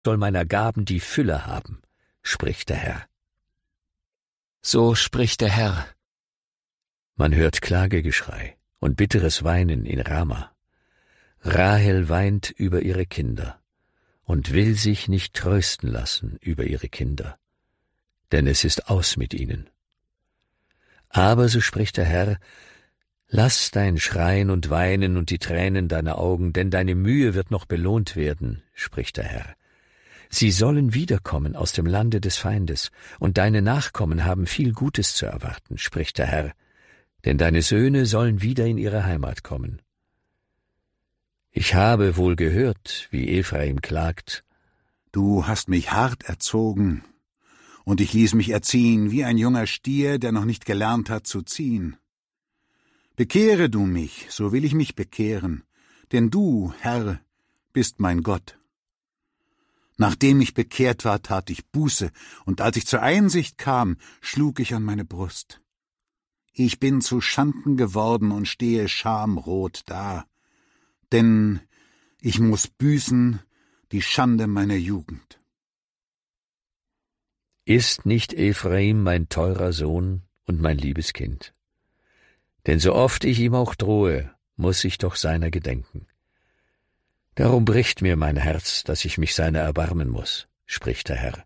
soll meiner Gaben die Fülle haben, spricht der Herr. So spricht der Herr. Man hört Klagegeschrei und bitteres Weinen in Rama. Rahel weint über ihre Kinder und will sich nicht trösten lassen über ihre Kinder, denn es ist aus mit ihnen. Aber so spricht der Herr: Lass dein Schreien und Weinen und die Tränen deiner Augen, denn deine Mühe wird noch belohnt werden, spricht der Herr. Sie sollen wiederkommen aus dem Lande des Feindes, und deine Nachkommen haben viel Gutes zu erwarten, spricht der Herr, denn deine Söhne sollen wieder in ihre Heimat kommen. Ich habe wohl gehört, wie Ephraim klagt: Du hast mich hart erzogen, und ich ließ mich erziehen wie ein junger Stier, der noch nicht gelernt hat zu ziehen. Bekehre du mich, so will ich mich bekehren, denn du, Herr, bist mein Gott. Nachdem ich bekehrt war, tat ich Buße, und als ich zur Einsicht kam, schlug ich an meine Brust. Ich bin zu Schanden geworden und stehe schamrot da, denn ich muß büßen die Schande meiner Jugend. Ist nicht Ephraim mein teurer Sohn und mein liebes Kind? Denn so oft ich ihm auch drohe, muß ich doch seiner gedenken. Darum bricht mir mein Herz, dass ich mich seiner erbarmen muß, spricht der Herr.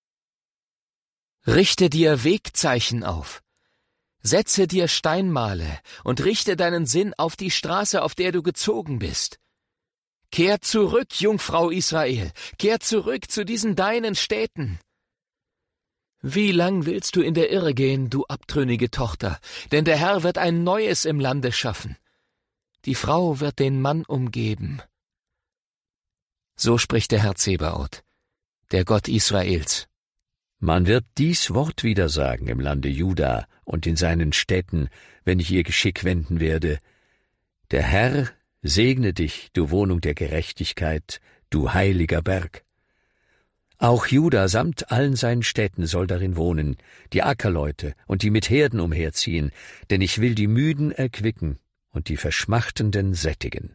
Richte dir Wegzeichen auf. Setze dir Steinmale und richte deinen Sinn auf die Straße, auf der du gezogen bist. Kehr zurück, Jungfrau Israel, kehr zurück zu diesen deinen Städten. Wie lang willst du in der Irre gehen, du abtrünnige Tochter? Denn der Herr wird ein Neues im Lande schaffen. Die Frau wird den Mann umgeben. So spricht der Herr Zebaoth, der Gott Israels. Man wird dies Wort wieder sagen im Lande Juda und in seinen Städten, wenn ich ihr Geschick wenden werde: Der Herr segne dich, du Wohnung der Gerechtigkeit, du heiliger Berg. Auch Juda samt allen seinen Städten soll darin wohnen, die Ackerleute und die mit Herden umherziehen, denn ich will die Müden erquicken und die Verschmachtenden sättigen.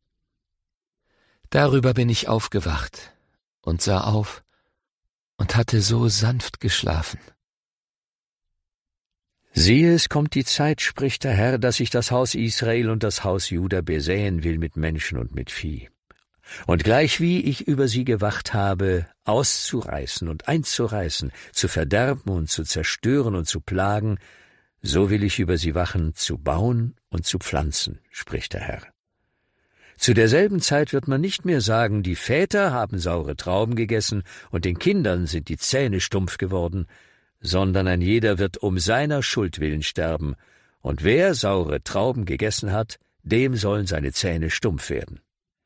Darüber bin ich aufgewacht und sah auf und hatte so sanft geschlafen. Siehe, es kommt die Zeit, spricht der Herr, dass ich das Haus Israel und das Haus Juda besäen will mit Menschen und mit Vieh. Und gleichwie ich über sie gewacht habe, auszureißen und einzureißen, zu verderben und zu zerstören und zu plagen, so will ich über sie wachen, zu bauen und zu pflanzen, spricht der Herr. Zu derselben Zeit wird man nicht mehr sagen, die Väter haben saure Trauben gegessen und den Kindern sind die Zähne stumpf geworden, sondern ein jeder wird um seiner Schuld willen sterben, und wer saure Trauben gegessen hat, dem sollen seine Zähne stumpf werden.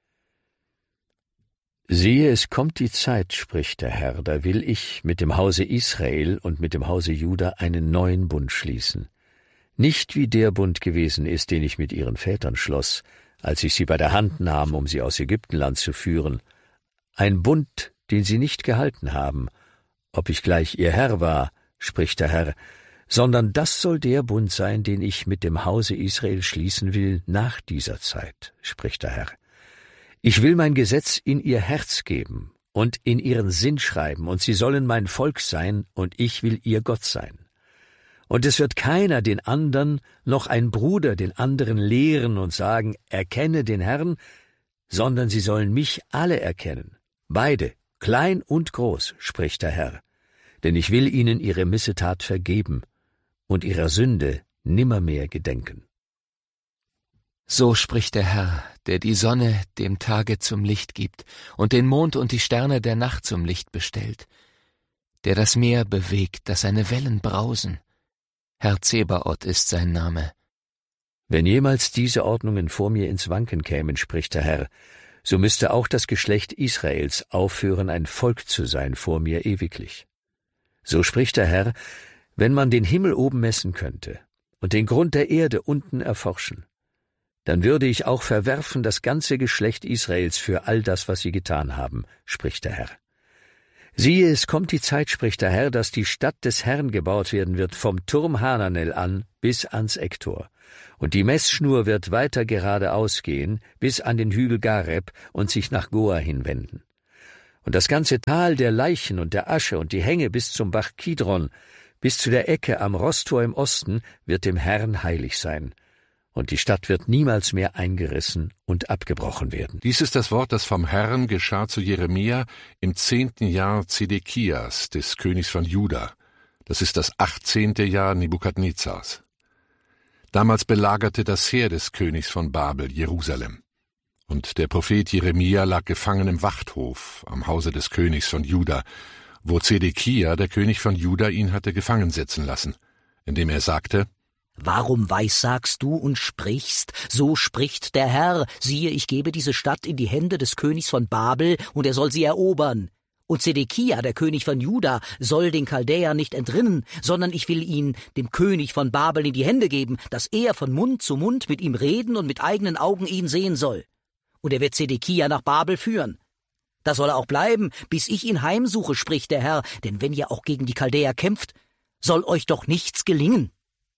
Siehe, es kommt die Zeit, spricht der Herr, da will ich mit dem Hause Israel und mit dem Hause Juda einen neuen Bund schließen. Nicht wie der Bund gewesen ist, den ich mit ihren Vätern schloss, als ich sie bei der Hand nahm, um sie aus Ägyptenland zu führen. Ein Bund, den sie nicht gehalten haben, ob ich gleich ihr Herr war, spricht der Herr, sondern das soll der Bund sein, den ich mit dem Hause Israel schließen will nach dieser Zeit, spricht der Herr. Ich will mein Gesetz in ihr Herz geben und in ihren Sinn schreiben, und sie sollen mein Volk sein, und ich will ihr Gott sein. Und es wird keiner den andern, noch ein Bruder den anderen lehren und sagen, erkenne den Herrn, sondern sie sollen mich alle erkennen, beide, klein und groß, spricht der Herr. Denn ich will ihnen ihre Missetat vergeben und ihrer Sünde nimmermehr gedenken. So spricht der Herr, der die Sonne dem Tage zum Licht gibt und den Mond und die Sterne der Nacht zum Licht bestellt, der das Meer bewegt, dass seine Wellen brausen. Herr Zebaoth ist sein Name. Wenn jemals diese Ordnungen vor mir ins Wanken kämen, spricht der Herr, so müsste auch das Geschlecht Israels aufhören, ein Volk zu sein vor mir ewiglich. So spricht der Herr, wenn man den Himmel oben messen könnte und den Grund der Erde unten erforschen, dann würde ich auch verwerfen das ganze Geschlecht Israels für all das, was sie getan haben, spricht der Herr. Siehe, es kommt die Zeit, spricht der Herr, dass die Stadt des Herrn gebaut werden wird, vom Turm Hananel an bis ans Ecktor. Und die Messschnur wird weiter geradeaus gehen, bis an den Hügel Gareb und sich nach Goa hinwenden. Und das ganze Tal der Leichen und der Asche und die Hänge bis zum Bach Kidron, bis zu der Ecke am Rosttor im Osten, wird dem Herrn heilig sein. Und die Stadt wird niemals mehr eingerissen und abgebrochen werden. Dies ist das Wort, das vom Herrn geschah zu Jeremia im 10. Jahr Zedekias, des Königs von Juda. Das ist das 18. Jahr Nebukadnezars. Damals belagerte das Heer des Königs von Babel Jerusalem. Und der Prophet Jeremia lag gefangen im Wachthof am Hause des Königs von Juda, wo Zedekia, der König von Juda, ihn hatte gefangen setzen lassen, indem er sagte: Warum weissagst du und sprichst? So spricht der Herr: Siehe, ich gebe diese Stadt in die Hände des Königs von Babel, und er soll sie erobern. Und Zedekia, der König von Juda, soll den Chaldäern nicht entrinnen, sondern ich will ihn dem König von Babel in die Hände geben, dass er von Mund zu Mund mit ihm reden und mit eigenen Augen ihn sehen soll. Und er wird Zedekia nach Babel führen. Da soll er auch bleiben, bis ich ihn heimsuche, spricht der Herr, denn wenn ihr auch gegen die Chaldäer kämpft, soll euch doch nichts gelingen.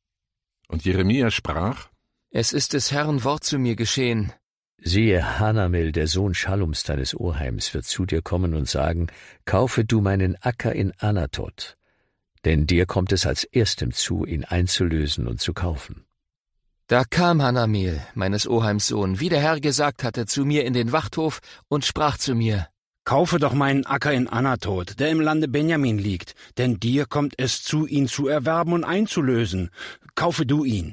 Und Jeremia sprach: Es ist des Herrn Wort zu mir geschehen. Siehe, Hanamel, der Sohn Schallums deines Oheims, wird zu dir kommen und sagen: Kaufe du meinen Acker in Anatot, denn dir kommt es als erstem zu, ihn einzulösen und zu kaufen. Da kam Hanamel, meines Oheims Sohn, wie der Herr gesagt hatte, zu mir in den Wachthof und sprach zu mir: Kaufe doch meinen Acker in Anatot, der im Lande Benjamin liegt, denn dir kommt es zu, ihn zu erwerben und einzulösen. Kaufe du ihn.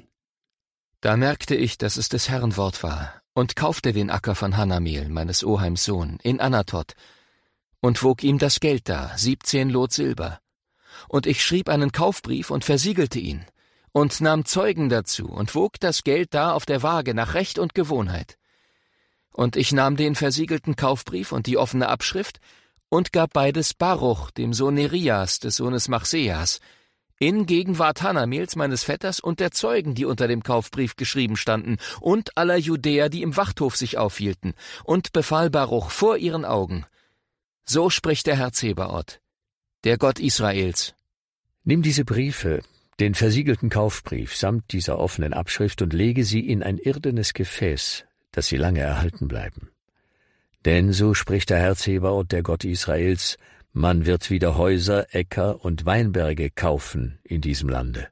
Da merkte ich, dass es des Herrn Wort war, und kaufte den Acker von Hanamel, meines Oheims Sohn, in Anatot, und wog ihm das Geld dar, 17 Lot Silber. Und ich schrieb einen Kaufbrief und versiegelte ihn, und nahm Zeugen dazu, und wog das Geld dar auf der Waage nach Recht und Gewohnheit. Und ich nahm den versiegelten Kaufbrief und die offene Abschrift und gab beides Baruch, dem Sohn Nerias, des Sohnes Machseas, in Gegenwart Hanamels, meines Vetters, und der Zeugen, die unter dem Kaufbrief geschrieben standen, und aller Judäer, die im Wachthof sich aufhielten, und befahl Baruch vor ihren Augen: So spricht der Herr Zebaoth, der Gott Israels. Nimm diese Briefe, den versiegelten Kaufbrief samt dieser offenen Abschrift, und lege sie in ein irdenes Gefäß, dass sie lange erhalten bleiben. Denn so spricht der Herr Zebaoth, der Gott Israels: Man wird wieder Häuser, Äcker und Weinberge kaufen in diesem Lande.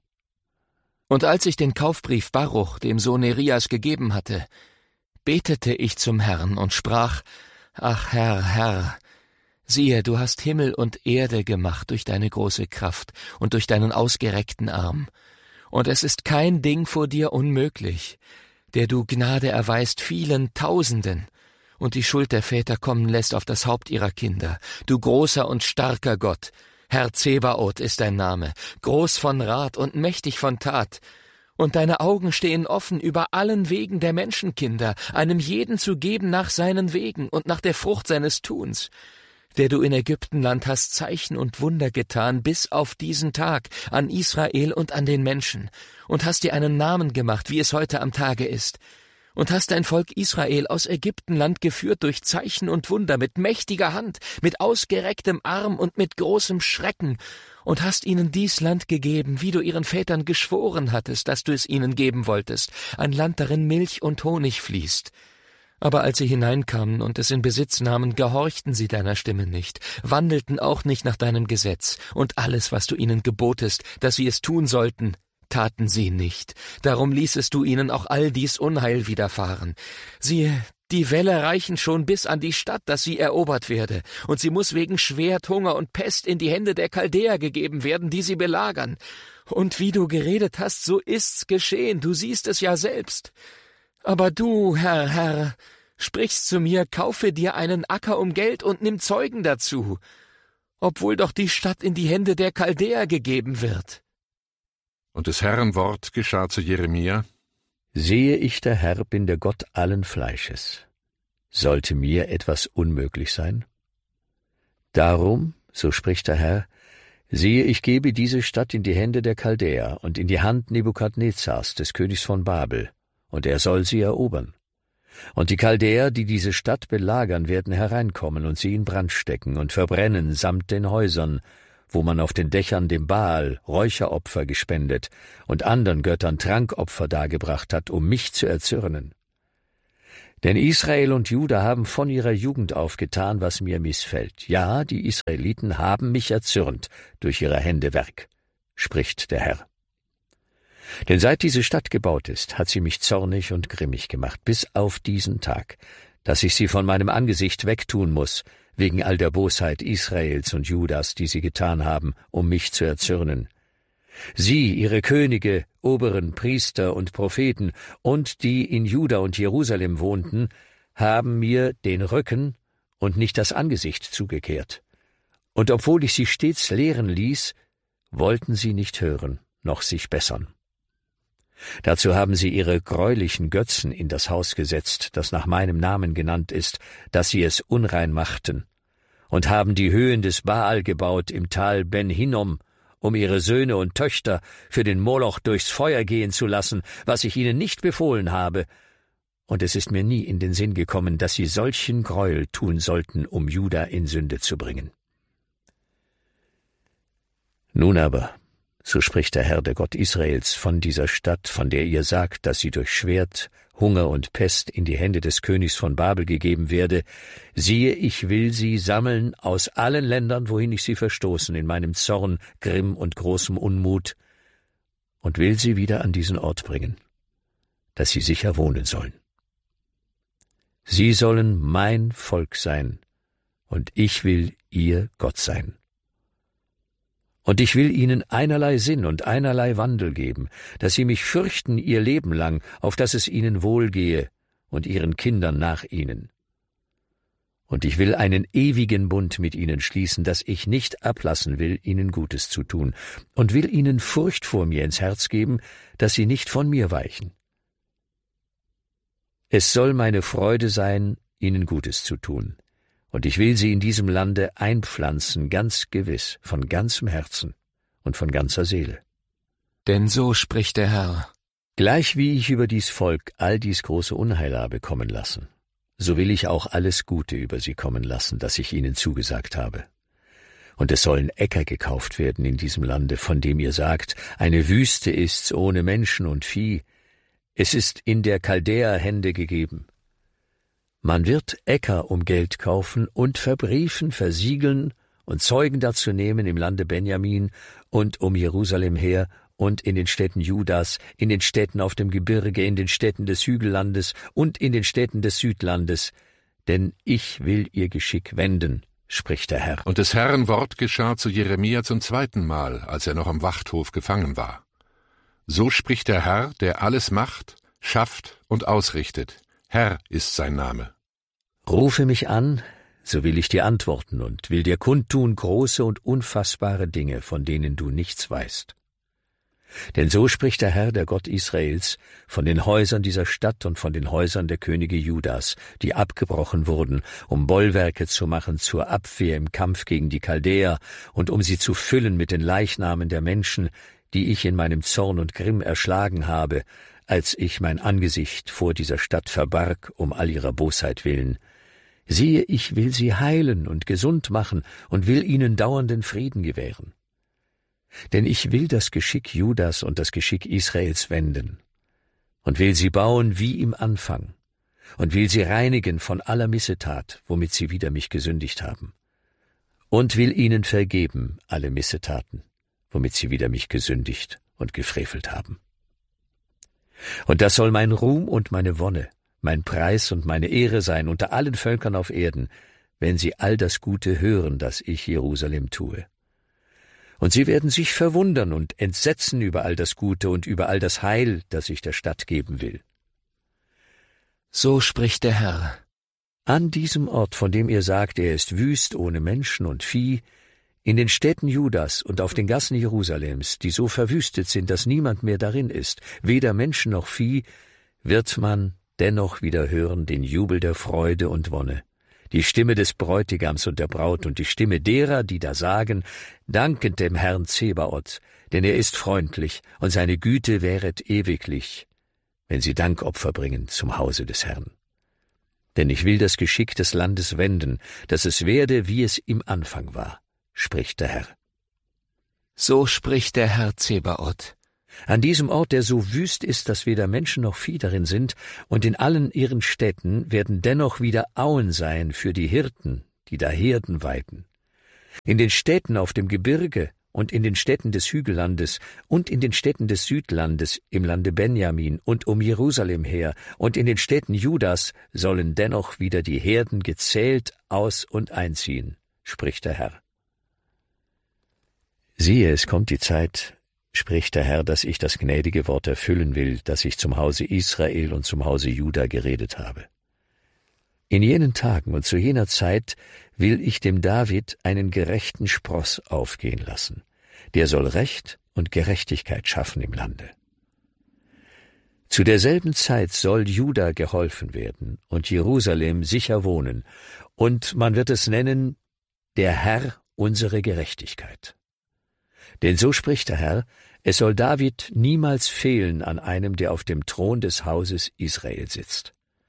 Und als ich den Kaufbrief Baruch, dem Sohn Nerias, gegeben hatte, betete ich zum Herrn und sprach: Ach Herr, Herr, siehe, du hast Himmel und Erde gemacht durch deine große Kraft und durch deinen ausgereckten Arm. Und es ist kein Ding vor dir unmöglich, der du Gnade erweist vielen Tausenden und die Schuld der Väter kommen lässt auf das Haupt ihrer Kinder. Du großer und starker Gott, Herr Zebaoth ist dein Name, groß von Rat und mächtig von Tat. Und deine Augen stehen offen über allen Wegen der Menschenkinder, einem jeden zu geben nach seinen Wegen und nach der Frucht seines Tuns. Der du in Ägyptenland hast Zeichen und Wunder getan, bis auf diesen Tag, an Israel und an den Menschen, und hast dir einen Namen gemacht, wie es heute am Tage ist, und hast dein Volk Israel aus Ägyptenland geführt durch Zeichen und Wunder, mit mächtiger Hand, mit ausgerecktem Arm und mit großem Schrecken, und hast ihnen dies Land gegeben, wie du ihren Vätern geschworen hattest, dass du es ihnen geben wolltest, ein Land, darin Milch und Honig fließt. Aber als sie hineinkamen und es in Besitz nahmen, gehorchten sie deiner Stimme nicht, wandelten auch nicht nach deinem Gesetz, und alles, was du ihnen gebotest, dass sie es tun sollten, taten sie nicht. Darum ließest du ihnen auch all dies Unheil widerfahren. Siehe, die Wälle reichen schon bis an die Stadt, dass sie erobert werde, und sie muss wegen Schwert, Hunger und Pest in die Hände der Chaldäer gegeben werden, die sie belagern. Und wie du geredet hast, so ist's geschehen, du siehst es ja selbst. Aber du, Herr, sprichst zu mir: Kaufe dir einen Acker um Geld und nimm Zeugen dazu, obwohl doch die Stadt in die Hände der Chaldäer gegeben wird. Und des Herrn Wort geschah zu Jeremia: Sehe ich, der Herr, bin der Gott allen Fleisches. Sollte mir etwas unmöglich sein? Darum, so spricht der Herr, siehe, ich gebe diese Stadt in die Hände der Chaldäer und in die Hand Nebukadnezars, des Königs von Babel, und er soll sie erobern. Und die Chaldäer, die diese Stadt belagern, werden hereinkommen und sie in Brand stecken und verbrennen samt den Häusern, wo man auf den Dächern dem Baal Räucheropfer gespendet und andern Göttern Trankopfer dargebracht hat, um mich zu erzürnen. Denn Israel und Juda haben von ihrer Jugend auf getan, was mir missfällt. Ja, die Israeliten haben mich erzürnt durch ihre Hände Werk, spricht der Herr. Denn seit diese Stadt gebaut ist, hat sie mich zornig und grimmig gemacht, bis auf diesen Tag, dass ich sie von meinem Angesicht wegtun muss, wegen all der Bosheit Israels und Judas, die sie getan haben, um mich zu erzürnen. Sie, ihre Könige, Oberen, Priester und Propheten und die in Juda und Jerusalem wohnten, haben mir den Rücken und nicht das Angesicht zugekehrt. Und obwohl ich sie stets lehren ließ, wollten sie nicht hören, noch sich bessern. Dazu haben sie ihre greulichen Götzen in das Haus gesetzt, das nach meinem Namen genannt ist, dass sie es unrein machten, und haben die Höhen des Baal gebaut im Tal Ben Hinnom, um ihre Söhne und Töchter für den Moloch durchs Feuer gehen zu lassen, was ich ihnen nicht befohlen habe, und es ist mir nie in den Sinn gekommen, dass sie solchen Gräuel tun sollten, um Juda in Sünde zu bringen. Nun aber, so spricht der Herr, der Gott Israels, von dieser Stadt, von der ihr sagt, dass sie durch Schwert, Hunger und Pest in die Hände des Königs von Babel gegeben werde, siehe, ich will sie sammeln aus allen Ländern, wohin ich sie verstoßen, in meinem Zorn, Grimm und großem Unmut, und will sie wieder an diesen Ort bringen, dass sie sicher wohnen sollen. Sie sollen mein Volk sein, und ich will ihr Gott sein. Und ich will ihnen einerlei Sinn und einerlei Wandel geben, dass sie mich fürchten ihr Leben lang, auf dass es ihnen wohlgehe und ihren Kindern nach ihnen. Und ich will einen ewigen Bund mit ihnen schließen, dass ich nicht ablassen will, ihnen Gutes zu tun, und will ihnen Furcht vor mir ins Herz geben, dass sie nicht von mir weichen. Es soll meine Freude sein, ihnen Gutes zu tun. Und ich will sie in diesem Lande einpflanzen, ganz gewiss, von ganzem Herzen und von ganzer Seele. Denn so spricht der Herr: Gleich wie ich über dies Volk all dies große Unheil habe kommen lassen, so will ich auch alles Gute über sie kommen lassen, das ich ihnen zugesagt habe. Und es sollen Äcker gekauft werden in diesem Lande, von dem ihr sagt, eine Wüste ist's ohne Menschen und Vieh. Es ist in der Chaldäer Hände gegeben. Man wird Äcker um Geld kaufen und verbriefen, versiegeln und Zeugen dazu nehmen im Lande Benjamin und um Jerusalem her und in den Städten Judas, in den Städten auf dem Gebirge, in den Städten des Hügellandes und in den Städten des Südlandes, denn ich will ihr Geschick wenden, spricht der Herr. Und des Herrn Wort geschah zu Jeremia zum zweiten Mal, als er noch am Wachthof gefangen war. So spricht der Herr, der alles macht, schafft und ausrichtet. Herr ist sein Name. Rufe mich an, so will ich dir antworten und will dir kundtun große und unfassbare Dinge, von denen du nichts weißt. Denn so spricht der Herr, der Gott Israels, von den Häusern dieser Stadt und von den Häusern der Könige Judas, die abgebrochen wurden, um Bollwerke zu machen zur Abwehr im Kampf gegen die Chaldäer und um sie zu füllen mit den Leichnamen der Menschen, die ich in meinem Zorn und Grimm erschlagen habe, als ich mein Angesicht vor dieser Stadt verbarg, um all ihrer Bosheit willen. Siehe, ich will sie heilen und gesund machen und will ihnen dauernden Frieden gewähren. Denn ich will das Geschick Judas und das Geschick Israels wenden und will sie bauen wie im Anfang und will sie reinigen von aller Missetat, womit sie wider mich gesündigt haben, und will ihnen vergeben alle Missetaten, womit sie wider mich gesündigt und gefrevelt haben. Und das soll mein Ruhm und meine Wonne, mein Preis und meine Ehre sein unter allen Völkern auf Erden, wenn sie all das Gute hören, das ich Jerusalem tue. Und sie werden sich verwundern und entsetzen über all das Gute und über all das Heil, das ich der Stadt geben will. So spricht der Herr: An diesem Ort, von dem ihr sagt, er ist wüst ohne Menschen und Vieh, in den Städten Judas und auf den Gassen Jerusalems, die so verwüstet sind, dass niemand mehr darin ist, weder Menschen noch Vieh, wird man dennoch wieder hören den Jubel der Freude und Wonne, die Stimme des Bräutigams und der Braut und die Stimme derer, die da sagen, danket dem Herrn Zebaoth, denn er ist freundlich und seine Güte währet ewiglich, wenn sie Dankopfer bringen zum Hause des Herrn. Denn ich will das Geschick des Landes wenden, dass es werde, wie es im Anfang war, spricht der Herr. So spricht der Herr Zebaoth: An diesem Ort, der so wüst ist, dass weder Menschen noch Vieh darin sind, und in allen ihren Städten werden dennoch wieder Auen sein für die Hirten, die da Herden weiden. In den Städten auf dem Gebirge und in den Städten des Hügellandes und in den Städten des Südlandes im Lande Benjamin und um Jerusalem her und in den Städten Judas sollen dennoch wieder die Herden gezählt aus- und einziehen, spricht der Herr. Siehe, es kommt die Zeit, spricht der Herr, dass ich das gnädige Wort erfüllen will, das ich zum Hause Israel und zum Hause Juda geredet habe. In jenen Tagen und zu jener Zeit will ich dem David einen gerechten Spross aufgehen lassen. Der soll Recht und Gerechtigkeit schaffen im Lande. Zu derselben Zeit soll Juda geholfen werden und Jerusalem sicher wohnen, und man wird es nennen, der Herr unsere Gerechtigkeit. Denn so spricht der Herr, es soll David niemals fehlen an einem, der auf dem Thron des Hauses Israel sitzt.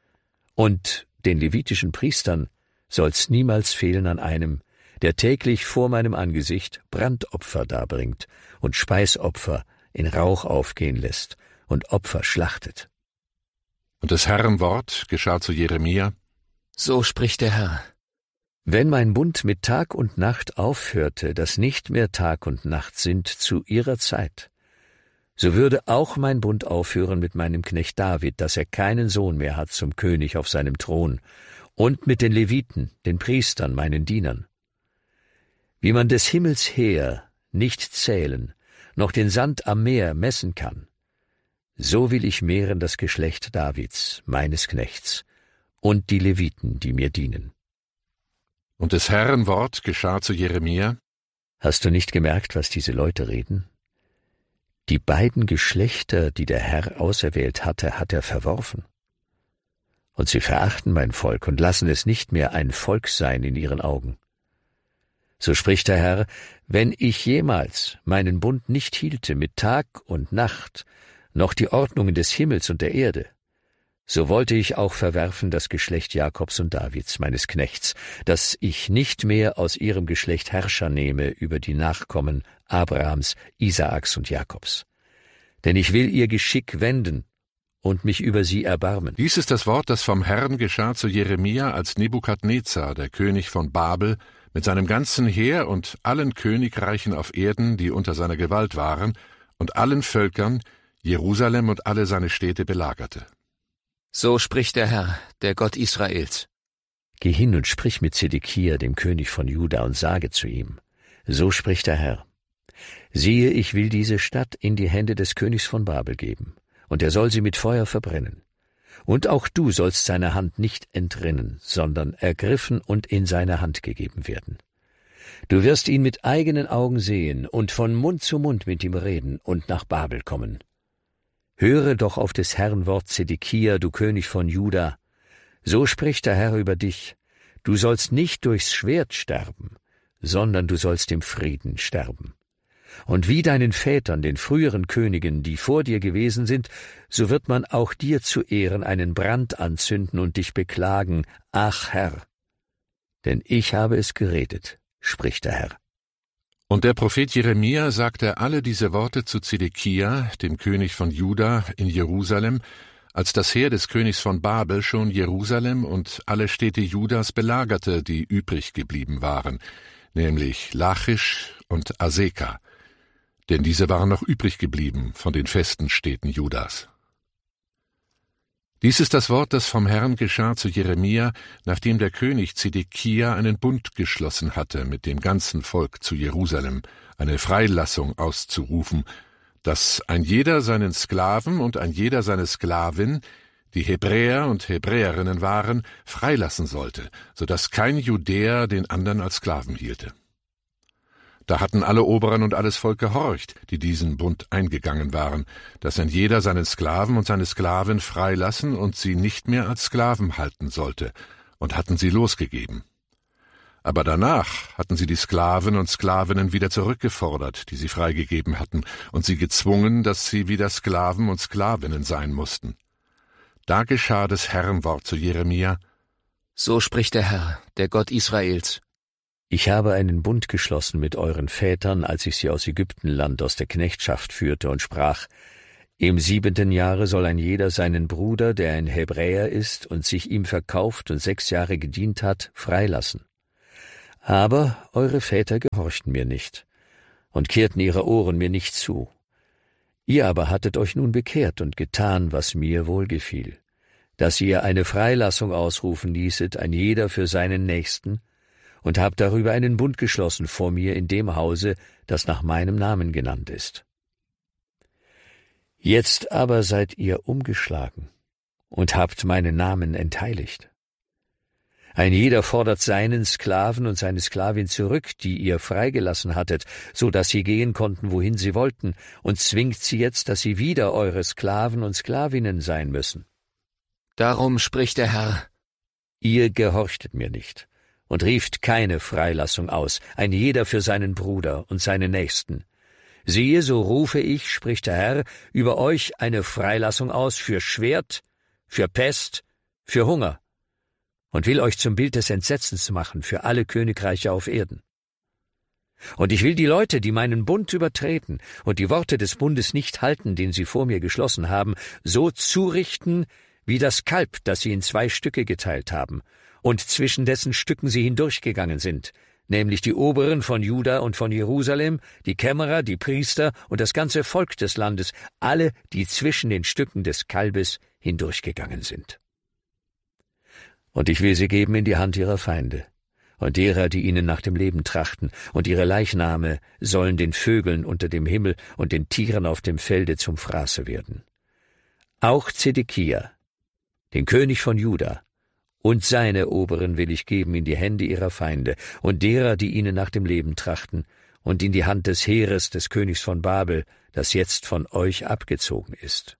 Und den levitischen Priestern soll's niemals fehlen an einem, der täglich vor meinem Angesicht Brandopfer darbringt und Speisopfer in Rauch aufgehen lässt und Opfer schlachtet. Und des Herrn Wort geschah zu Jeremia: So spricht der Herr. Wenn mein Bund mit Tag und Nacht aufhörte, dass nicht mehr Tag und Nacht sind zu ihrer Zeit, so würde auch mein Bund aufhören mit meinem Knecht David, dass er keinen Sohn mehr hat zum König auf seinem Thron, und mit den Leviten, den Priestern, meinen Dienern. Wie man des Himmels Heer nicht zählen, noch den Sand am Meer messen kann, so will ich mehren das Geschlecht Davids, meines Knechts, und die Leviten, die mir dienen. Und des Herrn Wort geschah zu Jeremia: Hast du nicht gemerkt, was diese Leute reden? Die beiden Geschlechter, die der Herr auserwählt hatte, hat er verworfen. Und sie verachten mein Volk und lassen es nicht mehr ein Volk sein in ihren Augen. So spricht der Herr, wenn ich jemals meinen Bund nicht hielte mit Tag und Nacht, noch die Ordnungen des Himmels und der Erde, so wollte ich auch verwerfen das Geschlecht Jakobs und Davids, meines Knechts, dass ich nicht mehr aus ihrem Geschlecht Herrscher nehme über die Nachkommen Abrahams, Isaaks und Jakobs. Denn ich will ihr Geschick wenden und mich über sie erbarmen. Dies ist das Wort, das vom Herrn geschah zu Jeremia, als Nebukadnezar, der König von Babel, mit seinem ganzen Heer und allen Königreichen auf Erden, die unter seiner Gewalt waren, und allen Völkern Jerusalem und alle seine Städte belagerte. So spricht der Herr, der Gott Israels. Geh hin und sprich mit Zedekia, dem König von Juda, und sage zu ihm, so spricht der Herr, siehe, ich will diese Stadt in die Hände des Königs von Babel geben, und er soll sie mit Feuer verbrennen. Und auch du sollst seiner Hand nicht entrinnen, sondern ergriffen und in seine Hand gegeben werden. Du wirst ihn mit eigenen Augen sehen und von Mund zu Mund mit ihm reden und nach Babel kommen. Höre doch auf des Herrn Wort, Zedekia, du König von Juda. So spricht der Herr über dich. Du sollst nicht durchs Schwert sterben, sondern du sollst im Frieden sterben. Und wie deinen Vätern, den früheren Königen, die vor dir gewesen sind, so wird man auch dir zu Ehren einen Brand anzünden und dich beklagen, ach Herr. Denn ich habe es geredet, spricht der Herr. Und der Prophet Jeremia sagte alle diese Worte zu Zedekia, dem König von Juda, in Jerusalem, als das Heer des Königs von Babel schon Jerusalem und alle Städte Judas belagerte, die übrig geblieben waren, nämlich Lachisch und Aseka, denn diese waren noch übrig geblieben von den festen Städten Judas. Dies ist das Wort, das vom Herrn geschah zu Jeremia, nachdem der König Zedekia einen Bund geschlossen hatte mit dem ganzen Volk zu Jerusalem, eine Freilassung auszurufen, dass ein jeder seinen Sklaven und ein jeder seine Sklavin, die Hebräer und Hebräerinnen waren, freilassen sollte, so dass kein Judäer den anderen als Sklaven hielte. Da hatten alle Oberen und alles Volk gehorcht, die diesen Bund eingegangen waren, dass ein jeder seinen Sklaven und seine Sklavin freilassen und sie nicht mehr als Sklaven halten sollte, und hatten sie losgegeben. Aber danach hatten sie die Sklaven und Sklavinnen wieder zurückgefordert, die sie freigegeben hatten, und sie gezwungen, dass sie wieder Sklaven und Sklavinnen sein mussten. Da geschah des Herrn Wort zu Jeremia: So spricht der Herr, der Gott Israels. Ich habe einen Bund geschlossen mit euren Vätern, als ich sie aus Ägyptenland aus der Knechtschaft führte und sprach: Im 7. Jahre soll ein jeder seinen Bruder, der ein Hebräer ist und sich ihm verkauft und 6 Jahre gedient hat, freilassen. Aber eure Väter gehorchten mir nicht und kehrten ihre Ohren mir nicht zu. Ihr aber hattet euch nun bekehrt und getan, was mir wohlgefiel, dass ihr eine Freilassung ausrufen ließet, ein jeder für seinen Nächsten, und habt darüber einen Bund geschlossen vor mir in dem Hause, das nach meinem Namen genannt ist. Jetzt aber seid ihr umgeschlagen und habt meinen Namen entheiligt. Ein jeder fordert seinen Sklaven und seine Sklavin zurück, die ihr freigelassen hattet, so dass sie gehen konnten, wohin sie wollten, und zwingt sie jetzt, dass sie wieder eure Sklaven und Sklavinnen sein müssen. Darum spricht der Herr: Ihr gehorchtet mir nicht und rieft keine Freilassung aus, ein jeder für seinen Bruder und seinen Nächsten. Siehe, so rufe ich, spricht der Herr, über euch eine Freilassung aus für Schwert, für Pest, für Hunger, und will euch zum Bild des Entsetzens machen für alle Königreiche auf Erden. Und ich will die Leute, die meinen Bund übertreten und die Worte des Bundes nicht halten, den sie vor mir geschlossen haben, so zurichten wie das Kalb, das sie in 2 Stücke geteilt haben und zwischen dessen Stücken sie hindurchgegangen sind, nämlich die Oberen von Juda und von Jerusalem, die Kämmerer, die Priester und das ganze Volk des Landes, alle, die zwischen den Stücken des Kalbes hindurchgegangen sind. Und ich will sie geben in die Hand ihrer Feinde und derer, die ihnen nach dem Leben trachten, und ihre Leichname sollen den Vögeln unter dem Himmel und den Tieren auf dem Felde zum Fraße werden. Auch Zedekia, den König von Juda, und seine Oberen will ich geben in die Hände ihrer Feinde und derer, die ihnen nach dem Leben trachten, und in die Hand des Heeres des Königs von Babel, das jetzt von euch abgezogen ist.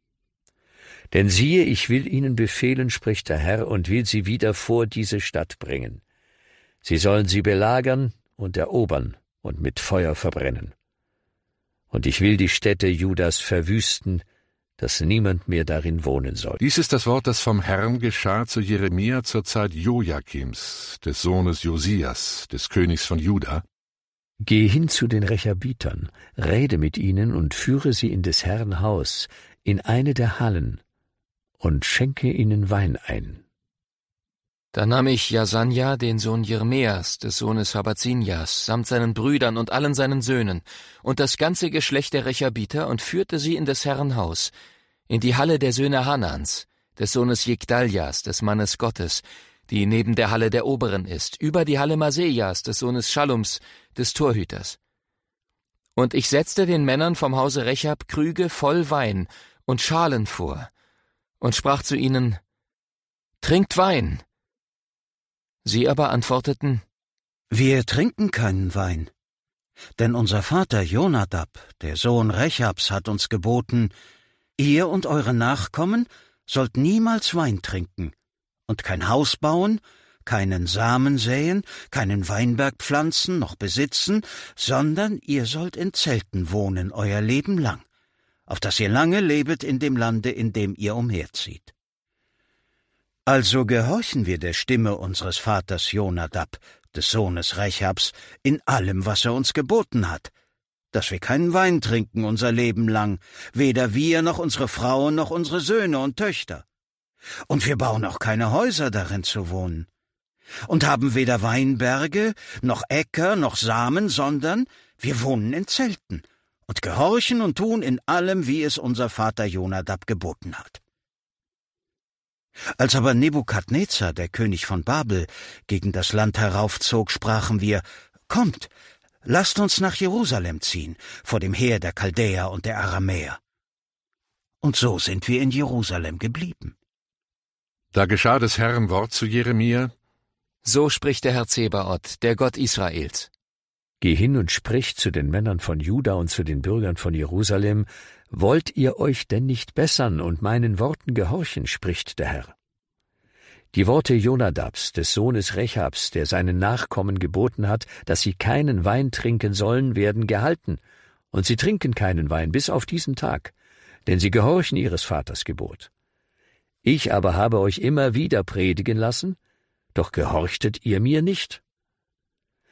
Denn siehe, ich will ihnen befehlen, spricht der Herr, und will sie wieder vor diese Stadt bringen. Sie sollen sie belagern und erobern und mit Feuer verbrennen. Und ich will die Städte Judas verwüsten, dass niemand mehr darin wohnen soll. Dies ist das Wort, das vom Herrn geschah zu Jeremia zur Zeit Joachims, des Sohnes Josias, des Königs von Juda. Geh hin zu den Rechabitern, rede mit ihnen und führe sie in des Herrn Haus, in eine der Hallen, und schenke ihnen Wein ein. Da nahm ich Jasanja, den Sohn Jeremias, des Sohnes Habazinjas, samt seinen Brüdern und allen seinen Söhnen, und das ganze Geschlecht der Rechabiter, und führte sie in des Herrn Haus, in die Halle der Söhne Hanans, des Sohnes Jegdaljas, des Mannes Gottes, die neben der Halle der Oberen ist, über die Halle Masejas, des Sohnes Schallums, des Torhüters. Und ich setzte den Männern vom Hause Rechab Krüge voll Wein und Schalen vor, und sprach zu ihnen: Trinkt Wein. Sie aber antworteten: Wir trinken keinen Wein, denn unser Vater Jonadab, der Sohn Rechabs, hat uns geboten: Ihr und eure Nachkommen sollt niemals Wein trinken und kein Haus bauen, keinen Samen säen, keinen Weinberg pflanzen noch besitzen, sondern ihr sollt in Zelten wohnen euer Leben lang, auf dass ihr lange lebet in dem Lande, in dem ihr umherzieht. Also gehorchen wir der Stimme unseres Vaters Jonadab, des Sohnes Rechabs, in allem, was er uns geboten hat, dass wir keinen Wein trinken unser Leben lang, weder wir noch unsere Frauen noch unsere Söhne und Töchter. Und wir bauen auch keine Häuser darin zu wohnen. Und haben weder Weinberge, noch Äcker, noch Samen, sondern wir wohnen in Zelten und gehorchen und tun in allem, wie es unser Vater Jonadab geboten hat. Als aber Nebukadnezar, der König von Babel, gegen das Land heraufzog, sprachen wir: Kommt, lasst uns nach Jerusalem ziehen, vor dem Heer der Chaldäer und der Aramäer. Und so sind wir in Jerusalem geblieben. Da geschah des Herrn Wort zu Jeremia: So spricht der Herr Zebaoth, der Gott Israels. Geh hin und sprich zu den Männern von Juda und zu den Bürgern von Jerusalem: Wollt ihr euch denn nicht bessern und meinen Worten gehorchen, spricht der Herr. Die Worte Jonadabs, des Sohnes Rechabs, der seinen Nachkommen geboten hat, dass sie keinen Wein trinken sollen, werden gehalten, und sie trinken keinen Wein bis auf diesen Tag, denn sie gehorchen ihres Vaters Gebot. Ich aber habe euch immer wieder predigen lassen, doch gehorchtet ihr mir nicht.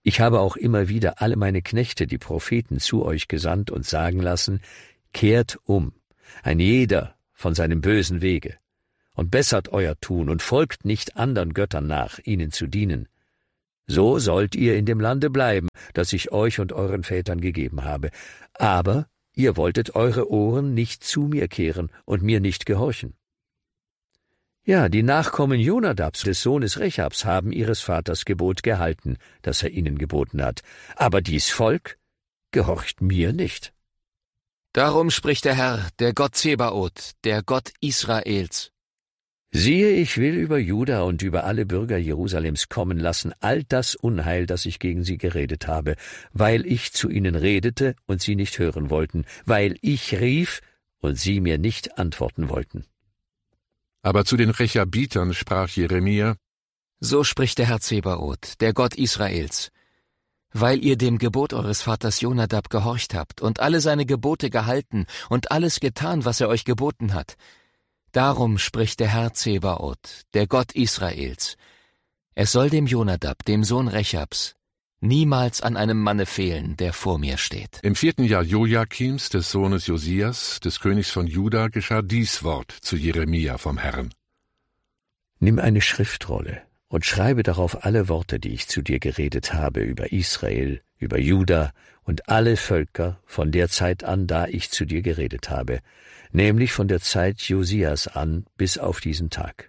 Ich habe auch immer wieder alle meine Knechte, die Propheten, zu euch gesandt und sagen lassen, kehrt um, ein jeder von seinem bösen Wege, und bessert euer Tun und folgt nicht andern Göttern nach, ihnen zu dienen. So sollt ihr in dem Lande bleiben, das ich euch und euren Vätern gegeben habe. Aber ihr wolltet eure Ohren nicht zu mir kehren und mir nicht gehorchen. Ja, die Nachkommen Jonadabs, des Sohnes Rechabs, haben ihres Vaters Gebot gehalten, das er ihnen geboten hat. Aber dies Volk gehorcht mir nicht. Darum spricht der Herr, der Gott Zebaoth, der Gott Israels. Siehe, ich will über Juda und über alle Bürger Jerusalems kommen lassen, all das Unheil, das ich gegen sie geredet habe, weil ich zu ihnen redete und sie nicht hören wollten, weil ich rief und sie mir nicht antworten wollten. Aber zu den Rechabitern sprach Jeremia: So spricht der Herr Zebaoth, der Gott Israels. Weil ihr dem Gebot eures Vaters Jonadab gehorcht habt und alle seine Gebote gehalten und alles getan, was er euch geboten hat, darum spricht der Herr Zebaoth, der Gott Israels. Es soll dem Jonadab, dem Sohn Rechabs, niemals an einem Manne fehlen, der vor mir steht. Im 4. Jahr Joachims, des Sohnes Josias, des Königs von Juda, geschah dies Wort zu Jeremia vom Herrn. Nimm eine Schriftrolle und schreibe darauf alle Worte, die ich zu dir geredet habe über Israel, über Juda und alle Völker von der Zeit an, da ich zu dir geredet habe, nämlich von der Zeit Josias an bis auf diesen Tag.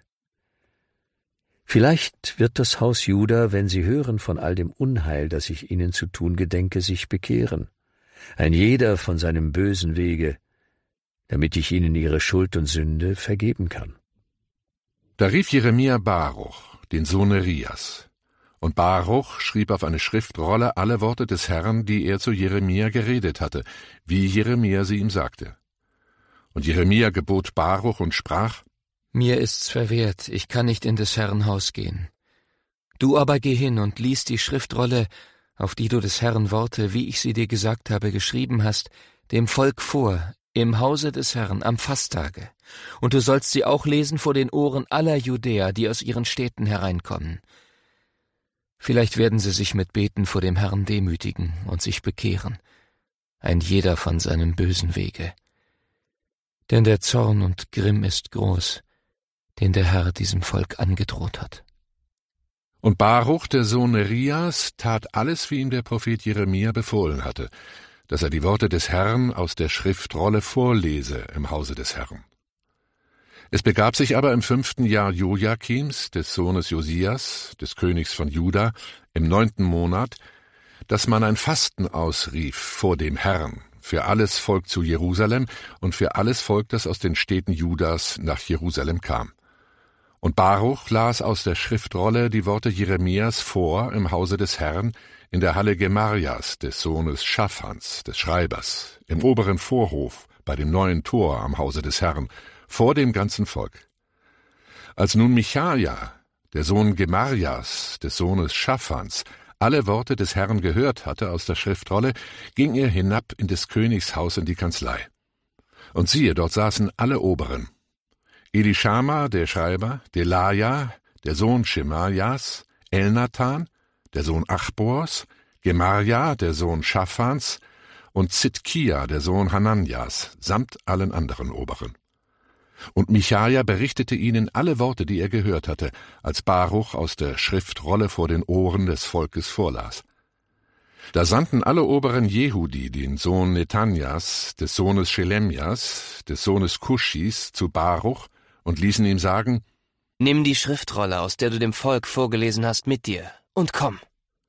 Vielleicht wird das Haus Juda, wenn sie hören von all dem Unheil, das ich ihnen zu tun gedenke, sich bekehren, ein jeder von seinem bösen Wege, damit ich ihnen ihre Schuld und Sünde vergeben kann. Da rief Jeremia Baruch, den Sohn Nerias. Und Baruch schrieb auf eine Schriftrolle alle Worte des Herrn, die er zu Jeremia geredet hatte, wie Jeremia sie ihm sagte. Und Jeremia gebot Baruch und sprach: Mir ist's verwehrt, ich kann nicht in des Herrn Haus gehen. Du aber geh hin und lies die Schriftrolle, auf die du des Herrn Worte, wie ich sie dir gesagt habe, geschrieben hast, dem Volk vor, im Hause des Herrn am Fasttage. Und du sollst sie auch lesen vor den Ohren aller Judäer, die aus ihren Städten hereinkommen. Vielleicht werden sie sich mit Beten vor dem Herrn demütigen und sich bekehren, ein jeder von seinem bösen Wege. Denn der Zorn und Grimm ist groß, den der Herr diesem Volk angedroht hat. Und Baruch, der Sohn Nerias, tat alles, wie ihm der Prophet Jeremia befohlen hatte, dass er die Worte des Herrn aus der Schriftrolle vorlese im Hause des Herrn. Es begab sich aber im 5. Jahr Joachims, des Sohnes Josias, des Königs von Juda, im 9. Monat, dass man ein Fasten ausrief vor dem Herrn, für alles Volk zu Jerusalem und für alles Volk, das aus den Städten Judas nach Jerusalem kam. Und Baruch las aus der Schriftrolle die Worte Jeremias vor im Hause des Herrn, in der Halle Gemarias, des Sohnes Schaphans, des Schreibers, im oberen Vorhof, bei dem neuen Tor am Hause des Herrn, vor dem ganzen Volk. Als nun Michaja, der Sohn Gemarias, des Sohnes Schaphans, alle Worte des Herrn gehört hatte aus der Schriftrolle, ging er hinab in des Königs Haus in die Kanzlei. Und siehe, dort saßen alle Oberen: Elischama, der Schreiber, Delaja, der Sohn Schemajas, Elnathan, der Sohn Achbors, Gemarja, der Sohn Schaphans, und Zidkia, der Sohn Hananjas, samt allen anderen Oberen. Und Michaja berichtete ihnen alle Worte, die er gehört hatte, als Baruch aus der Schriftrolle vor den Ohren des Volkes vorlas. Da sandten alle Oberen Jehudi, den Sohn Nethanjas, des Sohnes Schelemjas, des Sohnes Kuschis, zu Baruch und ließen ihm sagen: Nimm die Schriftrolle, aus der du dem Volk vorgelesen hast, mit dir und komm.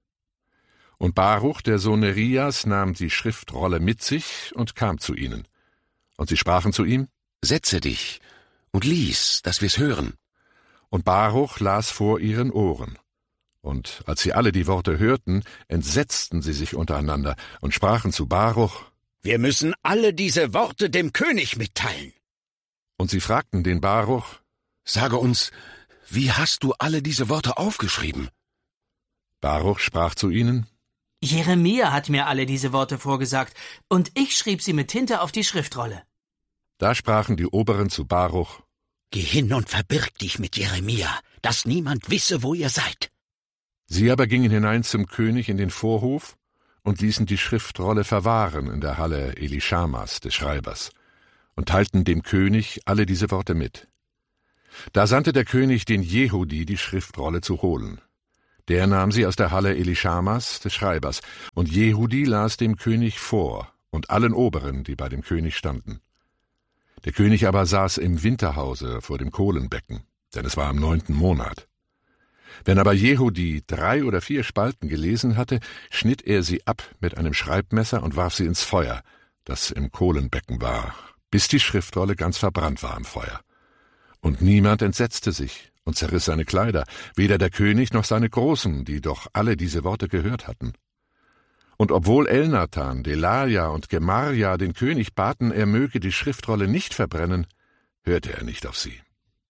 Und Baruch, der Sohn Nerias, nahm die Schriftrolle mit sich und kam zu ihnen. Und sie sprachen zu ihm: Setze dich und lies, dass wir's hören. Und Baruch las vor ihren Ohren. Und als sie alle die Worte hörten, entsetzten sie sich untereinander und sprachen zu Baruch: Wir müssen alle diese Worte dem König mitteilen. Und sie fragten den Baruch: Sage uns, wie hast du alle diese Worte aufgeschrieben? Baruch sprach zu ihnen: Jeremia hat mir alle diese Worte vorgesagt, und ich schrieb sie mit Tinte auf die Schriftrolle. Da sprachen die Oberen zu Baruch: Geh hin und verbirg dich mit Jeremia, dass niemand wisse, wo ihr seid. Sie aber gingen hinein zum König in den Vorhof und ließen die Schriftrolle verwahren in der Halle Elischamas, des Schreibers, und teilten dem König alle diese Worte mit. Da sandte der König den Jehudi, die Schriftrolle zu holen. Der nahm sie aus der Halle Elischamas, des Schreibers, und Jehudi las dem König vor und allen Oberen, die bei dem König standen. Der König aber saß im Winterhause vor dem Kohlenbecken, denn es war im 9. Monat. Wenn aber Jehudi 3 oder 4 Spalten gelesen hatte, schnitt er sie ab mit einem Schreibmesser und warf sie ins Feuer, das im Kohlenbecken war, bis die Schriftrolle ganz verbrannt war im Feuer. Und niemand entsetzte sich und zerriss seine Kleider, weder der König noch seine Großen, die doch alle diese Worte gehört hatten. Und obwohl Elnathan, Delaja und Gemarja den König baten, er möge die Schriftrolle nicht verbrennen, hörte er nicht auf sie.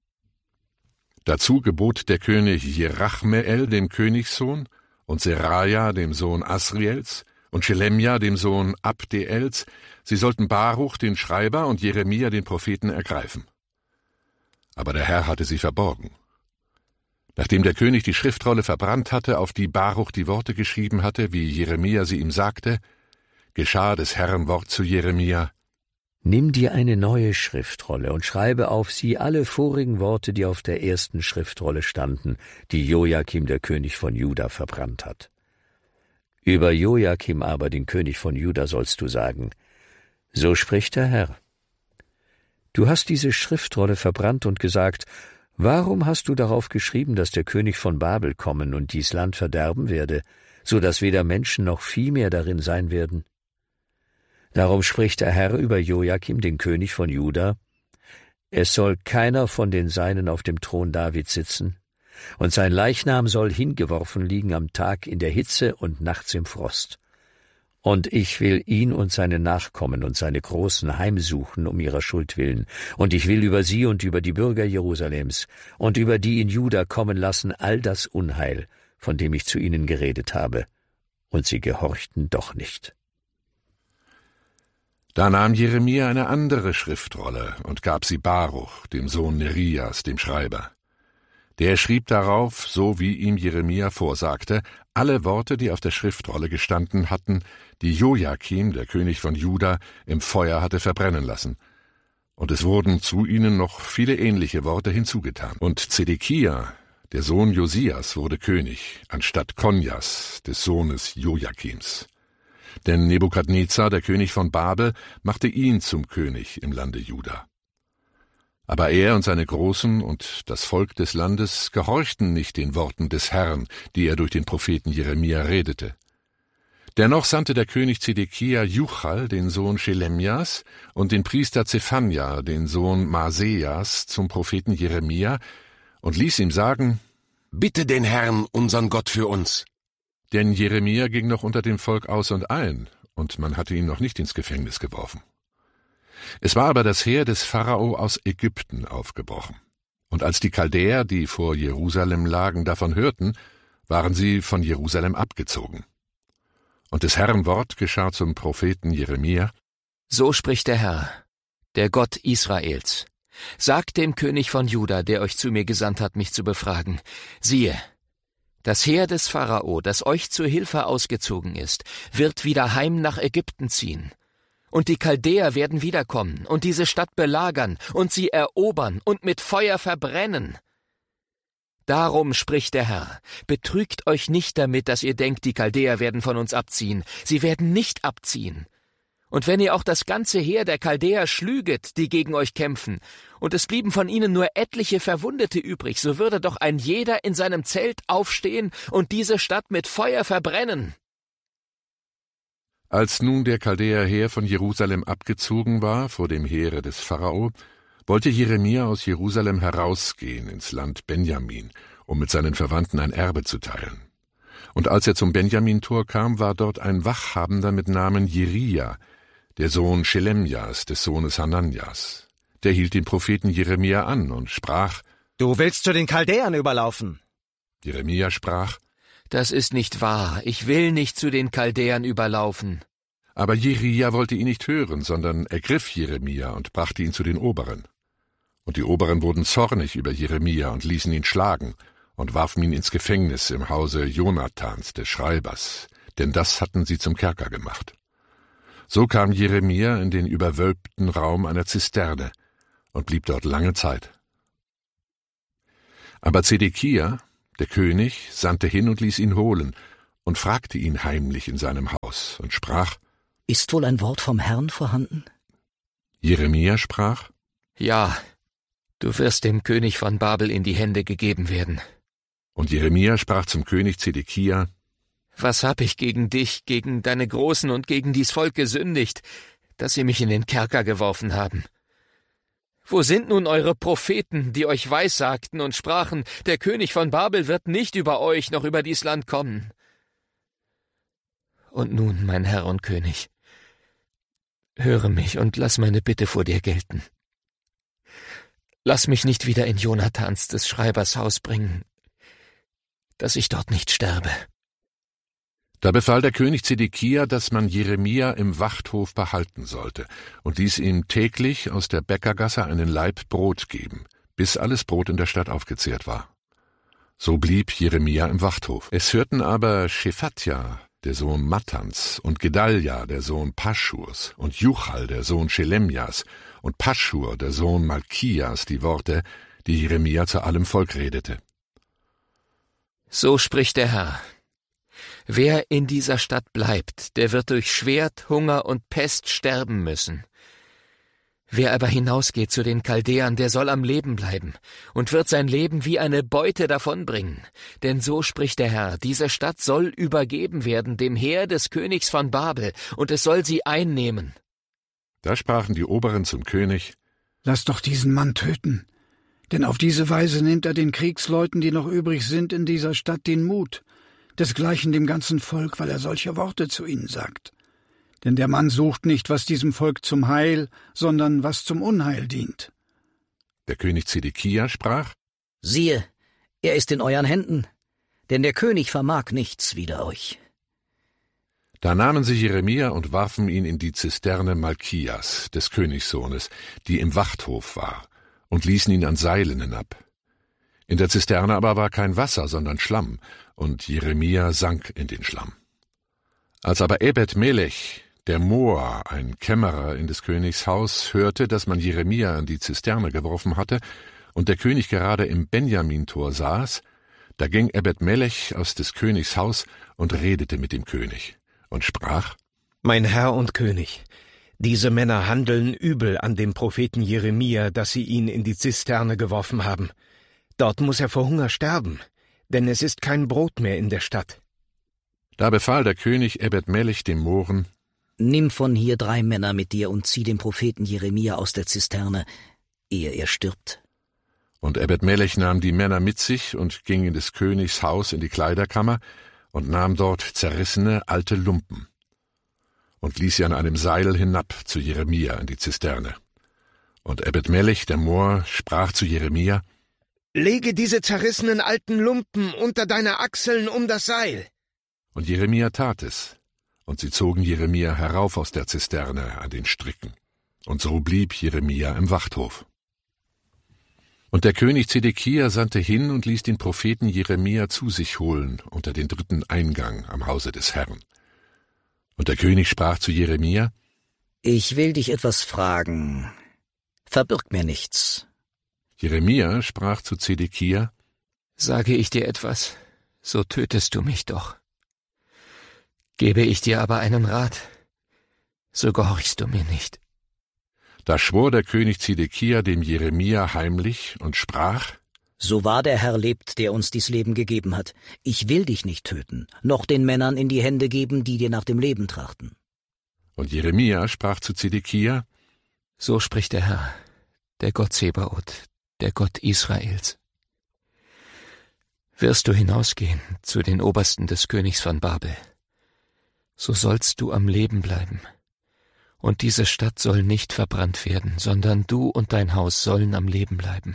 Dazu gebot der König Jerachmeel, dem Königssohn, und Seraja, dem Sohn Asriels, und Schelemja, dem Sohn Abdeels, sie sollten Baruch, den Schreiber, und Jeremia, den Propheten, ergreifen. Aber der Herr hatte sie verborgen. Nachdem der König die Schriftrolle verbrannt hatte, auf die Baruch die Worte geschrieben hatte, wie Jeremia sie ihm sagte, geschah des Herrn Wort zu Jeremia: Nimm dir eine neue Schriftrolle und schreibe auf sie alle vorigen Worte, die auf der ersten Schriftrolle standen, die Jojakim, der König von Juda, verbrannt hat. Über Jojakim aber, den König von Juda, sollst du sagen: So spricht der Herr. Du hast diese Schriftrolle verbrannt und gesagt: Warum hast du darauf geschrieben, dass der König von Babel kommen und dies Land verderben werde, so dass weder Menschen noch Vieh mehr darin sein werden? Darum spricht der Herr über Jojakim, den König von Juda: Es soll keiner von den Seinen auf dem Thron Davids sitzen, und sein Leichnam soll hingeworfen liegen am Tag in der Hitze und nachts im Frost. Und ich will ihn und seine Nachkommen und seine Großen heimsuchen um ihrer Schuld willen, und ich will über sie und über die Bürger Jerusalems und über die in Juda kommen lassen all das Unheil, von dem ich zu ihnen geredet habe. Und sie gehorchten doch nicht. Da nahm Jeremia eine andere Schriftrolle und gab sie Baruch, dem Sohn Nerias, dem Schreiber. Der schrieb darauf, so wie ihm Jeremia vorsagte, alle Worte, die auf der Schriftrolle gestanden hatten, die Jojakim, der König von Juda, im Feuer hatte verbrennen lassen. Und es wurden zu ihnen noch viele ähnliche Worte hinzugetan. Und Zedekia, der Sohn Josias, wurde König, anstatt Konjas, des Sohnes Jojakims. Denn Nebukadnezar, der König von Babel, machte ihn zum König im Lande Juda. Aber er und seine Großen und das Volk des Landes gehorchten nicht den Worten des Herrn, die er durch den Propheten Jeremia redete. Dennoch sandte der König Zedekia Juchal, den Sohn Schelemjas, und den Priester Zephania, den Sohn Maasejas, zum Propheten Jeremia und ließ ihm sagen: Bitte den Herrn, unseren Gott, für uns. Denn Jeremia ging noch unter dem Volk aus und ein, und man hatte ihn noch nicht ins Gefängnis geworfen. Es war aber das Heer des Pharao aus Ägypten aufgebrochen. Und als die Chaldäer, die vor Jerusalem lagen, davon hörten, waren sie von Jerusalem abgezogen. Und des Herrn Wort geschah zum Propheten Jeremia: So spricht der Herr, der Gott Israels. Sagt dem König von Juda, der euch zu mir gesandt hat, mich zu befragen: Siehe, das Heer des Pharao, das euch zur Hilfe ausgezogen ist, wird wieder heim nach Ägypten ziehen. Und die Chaldäer werden wiederkommen und diese Stadt belagern und sie erobern und mit Feuer verbrennen. Darum spricht der Herr: Betrügt euch nicht damit, dass ihr denkt, die Chaldäer werden von uns abziehen. Sie werden nicht abziehen. Und wenn ihr auch das ganze Heer der Chaldäer schlüget, die gegen euch kämpfen, und es blieben von ihnen nur etliche Verwundete übrig, so würde doch ein jeder in seinem Zelt aufstehen und diese Stadt mit Feuer verbrennen. Als nun der Chaldäerheer von Jerusalem abgezogen war vor dem Heere des Pharao, wollte Jeremia aus Jerusalem herausgehen ins Land Benjamin, um mit seinen Verwandten ein Erbe zu teilen. Und als er zum Benjamin-Tor kam, war dort ein Wachhabender mit Namen Jerija, der Sohn Schelemjas, des Sohnes Hananjas. Der hielt den Propheten Jeremia an und sprach: Du willst zu den Chaldäern überlaufen. Jeremia sprach: Das ist nicht wahr, ich will nicht zu den Chaldäern überlaufen. Aber Jerija wollte ihn nicht hören, sondern ergriff Jeremia und brachte ihn zu den Oberen. Und die Oberen wurden zornig über Jeremia und ließen ihn schlagen und warfen ihn ins Gefängnis im Hause Jonathans, des Schreibers, denn das hatten sie zum Kerker gemacht. So kam Jeremia in den überwölbten Raum einer Zisterne und blieb dort lange Zeit. Aber Zedekia, der König, sandte hin und ließ ihn holen und fragte ihn heimlich in seinem Haus und sprach: Ist wohl ein Wort vom Herrn vorhanden? Jeremia sprach: Ja, du wirst dem König von Babel in die Hände gegeben werden. Und Jeremia sprach zum König Zedekia: Was hab ich gegen dich, gegen deine Großen und gegen dies Volk gesündigt, dass sie mich in den Kerker geworfen haben? Wo sind nun eure Propheten, die euch weissagten und sprachen, der König von Babel wird nicht über euch noch über dies Land kommen? Und nun, mein Herr und König, höre mich und lass meine Bitte vor dir gelten. Lass mich nicht wieder in Jonathans des Schreibers Haus bringen, dass ich dort nicht sterbe. Da befahl der König Zedekia, dass man Jeremia im Wachthof behalten sollte und ließ ihm täglich aus der Bäckergasse einen Laib Brot geben, bis alles Brot in der Stadt aufgezehrt war. So blieb Jeremia im Wachthof. Es hörten aber Schephatja, der Sohn Mattans, und Gedalja, der Sohn Paschurs, und Juchal, der Sohn Schelemjas, und Paschur, der Sohn Malkias, die Worte, die Jeremia zu allem Volk redete. So spricht der Herr: Wer in dieser Stadt bleibt, der wird durch Schwert, Hunger und Pest sterben müssen. Wer aber hinausgeht zu den Chaldäern, der soll am Leben bleiben und wird sein Leben wie eine Beute davonbringen. Denn so spricht der Herr: Diese Stadt soll übergeben werden dem Heer des Königs von Babel, und es soll sie einnehmen. Da sprachen die Oberen zum König: Lass doch diesen Mann töten, denn auf diese Weise nimmt er den Kriegsleuten, die noch übrig sind in dieser Stadt, den Mut, desgleichen dem ganzen Volk, weil er solche Worte zu ihnen sagt. Denn der Mann sucht nicht, was diesem Volk zum Heil, sondern was zum Unheil dient. Der König Zedekia sprach: Siehe, er ist in euren Händen, denn der König vermag nichts wider euch. Da nahmen sie Jeremia und warfen ihn in die Zisterne Malkias, des Königssohnes, die im Wachthof war, und ließen ihn an Seilen hinab. In der Zisterne aber war kein Wasser, sondern Schlamm, und Jeremia sank in den Schlamm. Als aber Ebed-Melech, der Moor, ein Kämmerer in des Königs Haus, hörte, dass man Jeremia in die Zisterne geworfen hatte und der König gerade im Benjamin-Tor saß, da ging Ebed-Melech aus des Königs Haus und redete mit dem König und sprach: Mein Herr und König, diese Männer handeln übel an dem Propheten Jeremia, dass sie ihn in die Zisterne geworfen haben. Dort muss er vor Hunger sterben, denn es ist kein Brot mehr in der Stadt. Da befahl der König Ebed-Melech dem Mohren: Nimm von hier 3 Männer mit dir und zieh den Propheten Jeremia aus der Zisterne, ehe er stirbt. Und Ebed-Melech nahm die Männer mit sich und ging in des Königs Haus in die Kleiderkammer und nahm dort zerrissene alte Lumpen und ließ sie an einem Seil hinab zu Jeremia in die Zisterne. Und Ebed-Melech, der Moor, sprach zu Jeremia: Lege diese zerrissenen alten Lumpen unter deine Achseln um das Seil. Und Jeremia tat es, und sie zogen Jeremia herauf aus der Zisterne an den Stricken. Und so blieb Jeremia im Wachthof. Und der König Zedekia sandte hin und ließ den Propheten Jeremia zu sich holen unter den 3. Eingang am Hause des Herrn. Und der König sprach zu Jeremia: Ich will dich etwas fragen. Verbirg mir nichts. Jeremia sprach zu Zedekia: Sage ich dir etwas, so tötest du mich doch. Gebe ich dir aber einen Rat, so gehorchst du mir nicht. Da schwor der König Zedekia dem Jeremia heimlich und sprach: So wahr der Herr lebt, der uns dies Leben gegeben hat. Ich will dich nicht töten, noch den Männern in die Hände geben, die dir nach dem Leben trachten. Und Jeremia sprach zu Zedekia: So spricht der Herr, der Gott Zebaoth, der Gott Israels. Wirst du hinausgehen zu den Obersten des Königs von Babel, so sollst du am Leben bleiben. Und diese Stadt soll nicht verbrannt werden, sondern du und dein Haus sollen am Leben bleiben.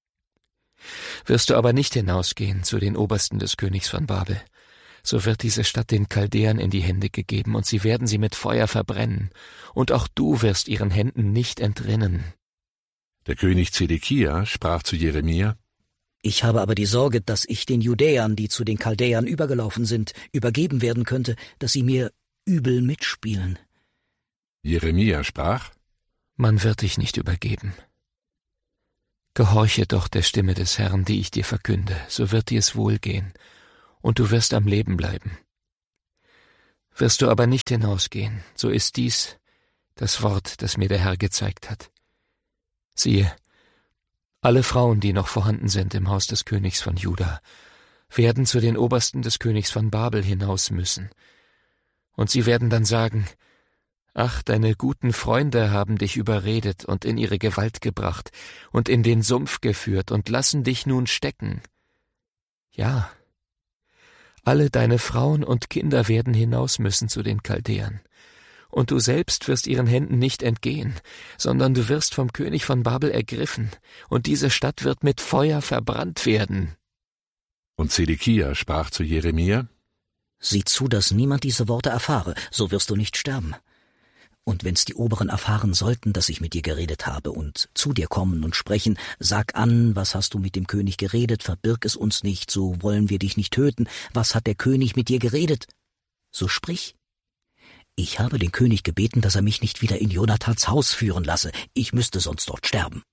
Wirst du aber nicht hinausgehen zu den Obersten des Königs von Babel, so wird diese Stadt den Chaldäern in die Hände gegeben, und sie werden sie mit Feuer verbrennen, und auch du wirst ihren Händen nicht entrinnen. Der König Zedekia sprach zu Jeremia: Ich habe aber die Sorge, dass ich den Judäern, die zu den Chaldäern übergelaufen sind, übergeben werden könnte, dass sie mir übel mitspielen. Jeremia sprach: Man wird dich nicht übergeben. Gehorche doch der Stimme des Herrn, die ich dir verkünde, so wird dir es wohlgehen, und du wirst am Leben bleiben. Wirst du aber nicht hinausgehen, so ist dies das Wort, das mir der Herr gezeigt hat. Siehe, alle Frauen, die noch vorhanden sind im Haus des Königs von Juda, werden zu den Obersten des Königs von Babel hinaus müssen. Und sie werden dann sagen: Ach, deine guten Freunde haben dich überredet und in ihre Gewalt gebracht und in den Sumpf geführt und lassen dich nun stecken. Ja, alle deine Frauen und Kinder werden hinaus müssen zu den Chaldäern. Und du selbst wirst ihren Händen nicht entgehen, sondern du wirst vom König von Babel ergriffen, und diese Stadt wird mit Feuer verbrannt werden. Und Zedekia sprach zu Jeremia: Sieh zu, dass niemand diese Worte erfahre, so wirst du nicht sterben. Und wenn's die Oberen erfahren sollten, dass ich mit dir geredet habe und zu dir kommen und sprechen, sag an, was hast du mit dem König geredet, verbirg es uns nicht, so wollen wir dich nicht töten. Was hat der König mit dir geredet? So sprich. Ich habe den König gebeten, dass er mich nicht wieder in Jonathans Haus führen lasse. Ich müsste sonst dort sterben.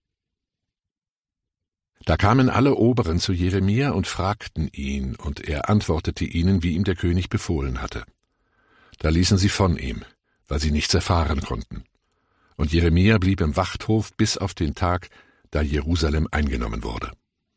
Da kamen alle Oberen zu Jeremia und fragten ihn, und er antwortete ihnen, wie ihm der König befohlen hatte. Da ließen sie von ihm, weil sie nichts erfahren konnten. Und Jeremia blieb im Wachthof bis auf den Tag, da Jerusalem eingenommen wurde.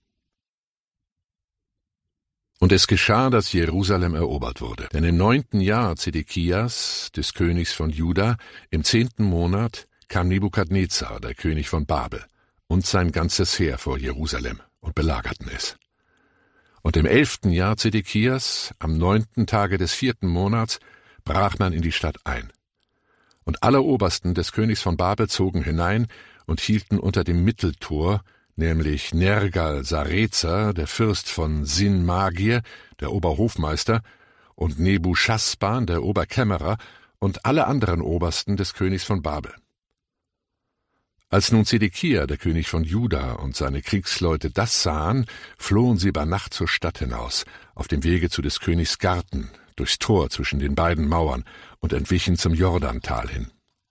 Und es geschah, dass Jerusalem erobert wurde. Denn im 9. Jahr Zedekias, des Königs von Juda, im 10. Monat, kam Nebukadnezar, der König von Babel, und sein ganzes Heer vor Jerusalem und belagerten es. Und im 11. Jahr Zedekias, am 9. Tage des 4. Monats, brach man in die Stadt ein. Und alle Obersten des Königs von Babel zogen hinein und hielten unter dem Mitteltor, nämlich Nergal-Sarezer, der Fürst von Sin-Magir, der Oberhofmeister, und Nebuschasban, der Oberkämmerer, und alle anderen Obersten des Königs von Babel. Als nun Zedekia, der König von Juda, und seine Kriegsleute das sahen, flohen sie bei Nacht zur Stadt hinaus, auf dem Wege zu des Königs Garten, durchs Tor zwischen den beiden Mauern, und entwichen zum Jordantal hin.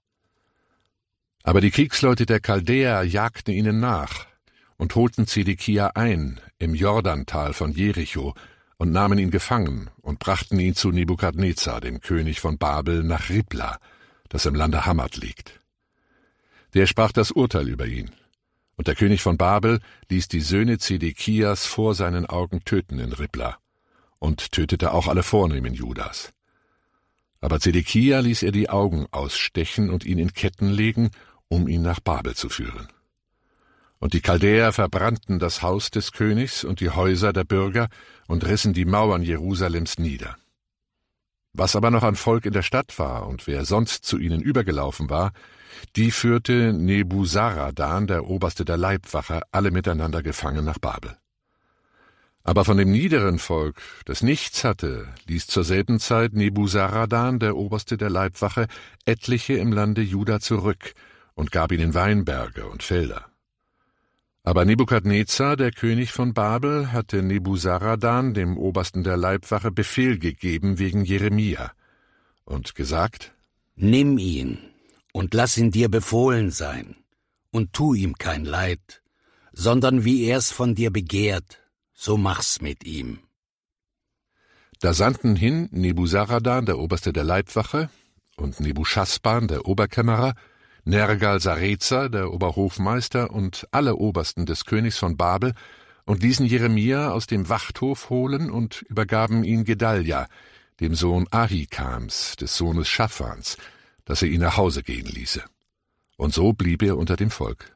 Aber die Kriegsleute der Chaldäer jagten ihnen nach und holten Zedekia ein im Jordantal von Jericho und nahmen ihn gefangen und brachten ihn zu Nebukadnezar, dem König von Babel, nach Ribla, das im Lande Hammat liegt. Der sprach das Urteil über ihn, und der König von Babel ließ die Söhne Zedekias vor seinen Augen töten in Ribla und tötete auch alle Vornehmen Judas. Aber Zedekia ließ er die Augen ausstechen und ihn in Ketten legen, um ihn nach Babel zu führen. Und die Chaldäer verbrannten das Haus des Königs und die Häuser der Bürger und rissen die Mauern Jerusalems nieder. Was aber noch an Volk in der Stadt war und wer sonst zu ihnen übergelaufen war, die führte Nebuzaradan, der Oberste der Leibwache, alle miteinander gefangen nach Babel. Aber von dem niederen Volk, das nichts hatte, ließ zur selben Zeit Nebuzaradan, der Oberste der Leibwache, etliche im Lande Juda zurück und gab ihnen Weinberge und Felder. Aber Nebukadnezar, der König von Babel, hatte Nebuzaradan, dem Obersten der Leibwache, Befehl gegeben wegen Jeremia und gesagt: Nimm ihn und lass ihn dir befohlen sein und tu ihm kein Leid, sondern wie er's von dir begehrt, so mach's mit ihm. Da sandten hin Nebuzaradan, der Oberste der Leibwache, und Nebuschasban, der Oberkämmerer, Nergal-Sarezer, der Oberhofmeister, und alle Obersten des Königs von Babel, und ließen Jeremia aus dem Wachthof holen und übergaben ihn Gedalja, dem Sohn Ahikams, des Sohnes Schaphans, dass er ihn nach Hause gehen ließe. Und so blieb er unter dem Volk.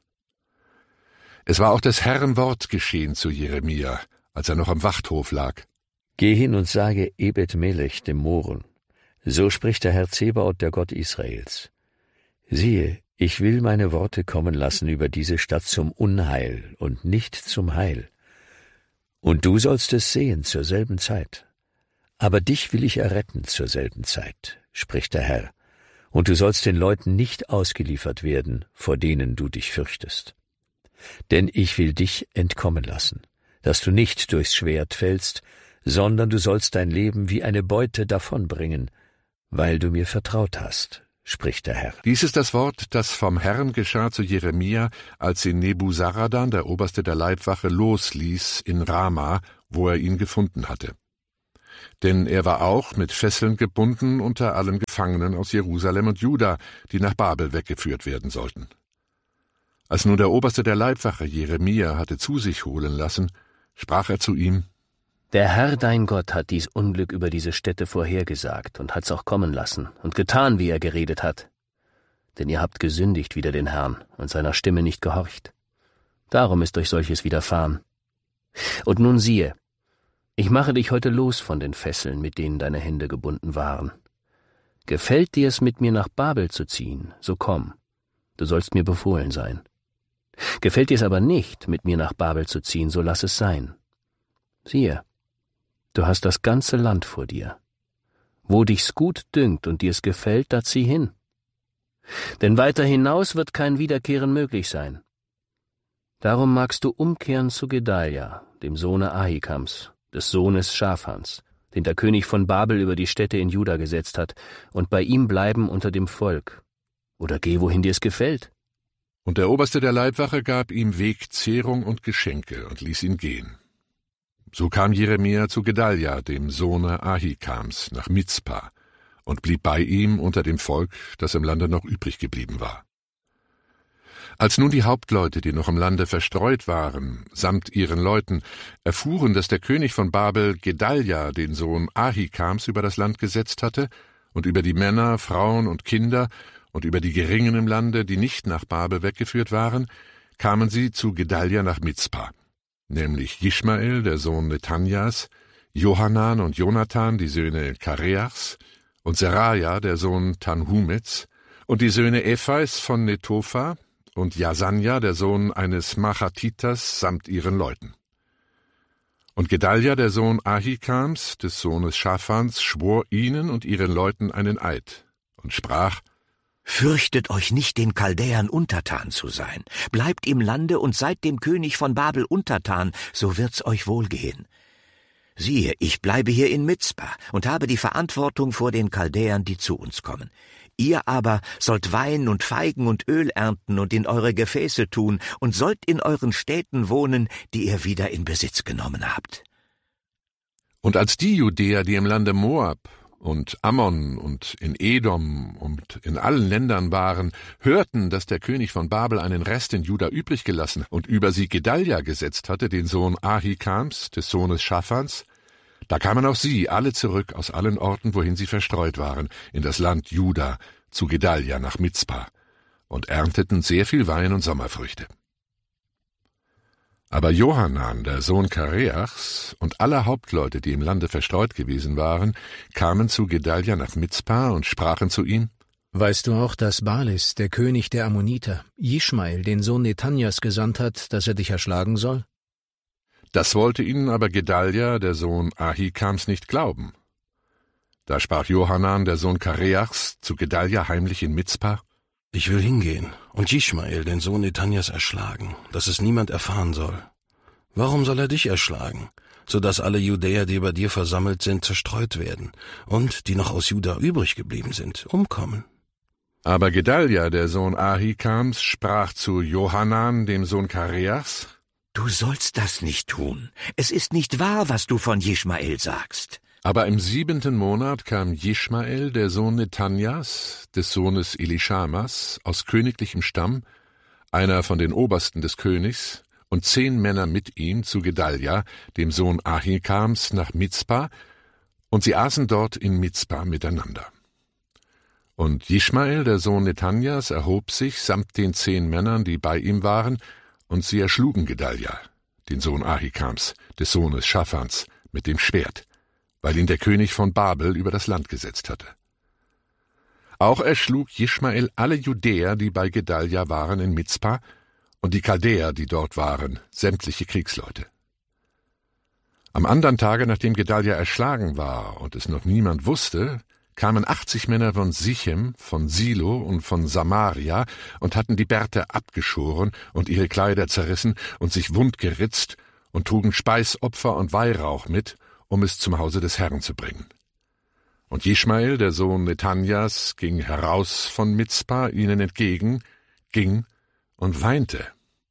Es war auch des Herrn Wort geschehen zu Jeremia, als er noch am Wachthof lag. Geh hin und sage Ebed-Melech, dem Mohren: So spricht der Herr Zebaoth, der Gott Israels: Siehe, ich will meine Worte kommen lassen über diese Stadt zum Unheil und nicht zum Heil. Und du sollst es sehen zur selben Zeit. Aber dich will ich erretten zur selben Zeit, spricht der Herr, und du sollst den Leuten nicht ausgeliefert werden, vor denen du dich fürchtest. Denn ich will dich entkommen lassen, dass du nicht durchs Schwert fällst, sondern du sollst dein Leben wie eine Beute davonbringen, weil du mir vertraut hast, spricht der Herr. Dies ist das Wort, das vom Herrn geschah zu Jeremia, als ihn Nebuzaradan, der Oberste der Leibwache, losließ in Rama, wo er ihn gefunden hatte. Denn er war auch mit Fesseln gebunden unter allen Gefangenen aus Jerusalem und Juda, die nach Babel weggeführt werden sollten. Als nun der Oberste der Leibwache Jeremia hatte zu sich holen lassen, sprach er zu ihm: Der Herr dein Gott hat dies Unglück über diese Städte vorhergesagt und hat's auch kommen lassen und getan, wie er geredet hat. Denn ihr habt gesündigt wider den Herrn und seiner Stimme nicht gehorcht. Darum ist euch solches widerfahren. Und nun siehe, ich mache dich heute los von den Fesseln, mit denen deine Hände gebunden waren. Gefällt dir es, mit mir nach Babel zu ziehen, so komm, du sollst mir befohlen sein. Gefällt dir es aber nicht, mit mir nach Babel zu ziehen, so lass es sein. Siehe, du hast das ganze Land vor dir. Wo dich's gut dünkt und dir's gefällt, da zieh hin. Denn weiter hinaus wird kein Wiederkehren möglich sein. Darum magst du umkehren zu Gedalja, dem Sohne Ahikams, des Sohnes Schaphans, den der König von Babel über die Städte in Juda gesetzt hat, und bei ihm bleiben unter dem Volk. Oder geh, wohin dir's gefällt. Und der Oberste der Leibwache gab ihm Wegzehrung und Geschenke und ließ ihn gehen. So kam Jeremia zu Gedalja, dem Sohne Ahikams, nach Mizpa, und blieb bei ihm unter dem Volk, das im Lande noch übrig geblieben war. Als nun die Hauptleute, die noch im Lande verstreut waren, samt ihren Leuten, erfuhren, dass der König von Babel Gedalja, den Sohn Ahikams, über das Land gesetzt hatte und über die Männer, Frauen und Kinder und über die Geringen im Lande, die nicht nach Babel weggeführt waren, kamen sie zu Gedalja nach Mizpa, nämlich Ischmael, der Sohn Nethanjas, Johanan und Jonathan, die Söhne Kareachs, und Seraja, der Sohn Tanhumets, und die Söhne Ephais von Netopha, und Jasanja, der Sohn eines Machathitas, samt ihren Leuten. Und Gedalja, der Sohn Ahikams, des Sohnes Schaphans, schwor ihnen und ihren Leuten einen Eid und sprach: Fürchtet euch nicht, den Chaldäern untertan zu sein. Bleibt im Lande und seid dem König von Babel untertan, so wird's euch wohlgehen. Siehe, ich bleibe hier in Mizpa und habe die Verantwortung vor den Chaldäern, die zu uns kommen. Ihr aber sollt Wein und Feigen und Öl ernten und in eure Gefäße tun und sollt in euren Städten wohnen, die ihr wieder in Besitz genommen habt. Und als die Judäer, die im Lande Moab und Ammon und in Edom und in allen Ländern waren, hörten, dass der König von Babel einen Rest in Juda übrig gelassen und über sie Gedalja gesetzt hatte, den Sohn Ahikams, des Sohnes Schaphans, da kamen auch sie alle zurück aus allen Orten, wohin sie verstreut waren, in das Land Juda, zu Gedalja nach Mizpa, und ernteten sehr viel Wein und Sommerfrüchte. Aber Johanan, der Sohn Kareachs, und alle Hauptleute, die im Lande verstreut gewesen waren, kamen zu Gedalja nach Mizpa und sprachen zu ihm: Weißt du auch, dass Balis, der König der Ammoniter, Ischmael, den Sohn Nethanjas, gesandt hat, dass er dich erschlagen soll? Das wollte ihnen aber Gedalja, der Sohn Ahikams, nicht glauben. Da sprach Johanan, der Sohn Kareachs, zu Gedalja heimlich in Mizpa: Ich will hingehen und Ischmael, den Sohn Nethanjas, erschlagen, dass es niemand erfahren soll. Warum soll er dich erschlagen, so dass alle Judäer, die bei dir versammelt sind, zerstreut werden und die noch aus Juda übrig geblieben sind, umkommen? Aber Gedalja, der Sohn Ahikams, sprach zu Johanan, dem Sohn Kareachs: Du sollst das nicht tun. Es ist nicht wahr, was du von Ischmael sagst. Aber im 7. Monat kam Ischmael, der Sohn Nethanjas, des Sohnes Elischamas, aus königlichem Stamm, einer von den Obersten des Königs, und 10 Männer mit ihm zu Gedalja, dem Sohn Ahikams, nach Mizpa, und sie aßen dort in Mizpa miteinander. Und Ischmael, der Sohn Nethanjas, erhob sich samt den 10 Männern, die bei ihm waren, und sie erschlugen Gedalja, den Sohn Ahikams, des Sohnes Schaphans, mit dem Schwert, weil ihn der König von Babel über das Land gesetzt hatte. Auch erschlug Ischmael alle Judäer, die bei Gedalja waren in Mizpa, und die Chaldäer, die dort waren, sämtliche Kriegsleute. Am andern Tage, nachdem Gedalja erschlagen war und es noch niemand wusste, kamen 80 Männer von Sichem, von Silo und von Samaria und hatten die Bärte abgeschoren und ihre Kleider zerrissen und sich wund geritzt und trugen Speisopfer und Weihrauch mit, um es zum Hause des Herrn zu bringen. Und Ischmael, der Sohn Nethanjas, ging heraus von Mizpa ihnen entgegen, ging und weinte.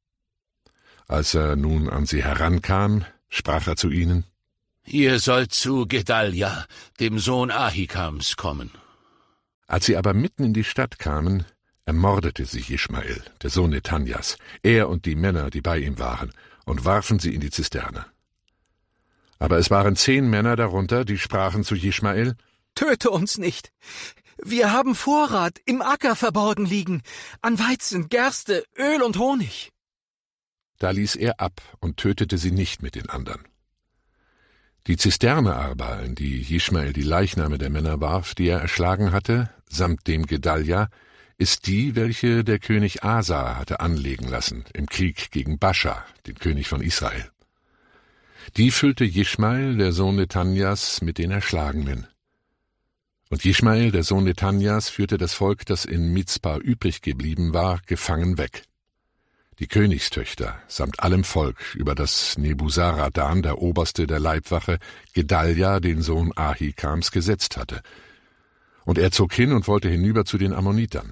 Als er nun an sie herankam, sprach er zu ihnen: Ihr sollt zu Gedalja, dem Sohn Ahikams, kommen. Als sie aber mitten in die Stadt kamen, ermordete sich Ischmael, der Sohn Nethanjas, er und die Männer, die bei ihm waren, und warfen sie in die Zisterne. Aber es waren 10 Männer darunter, die sprachen zu Ischmael: Töte uns nicht! Wir haben Vorrat im Acker verborgen liegen, an Weizen, Gerste, Öl und Honig. Da ließ er ab und tötete sie nicht mit den anderen. Die Zisterne aber, in die Ischmael die Leichname der Männer warf, die er erschlagen hatte, samt dem Gedalja, ist die, welche der König Asa hatte anlegen lassen im Krieg gegen Bascha, den König von Israel. Die füllte Ischmael, der Sohn Nethanjas, mit den Erschlagenen. Und Ischmael, der Sohn Nethanjas, führte das Volk, das in Mizpa übrig geblieben war, gefangen weg. Die Königstöchter, samt allem Volk, über das Nebuzaradan, der Oberste der Leibwache, Gedalja, den Sohn Ahikams, gesetzt hatte. Und er zog hin und wollte hinüber zu den Ammonitern.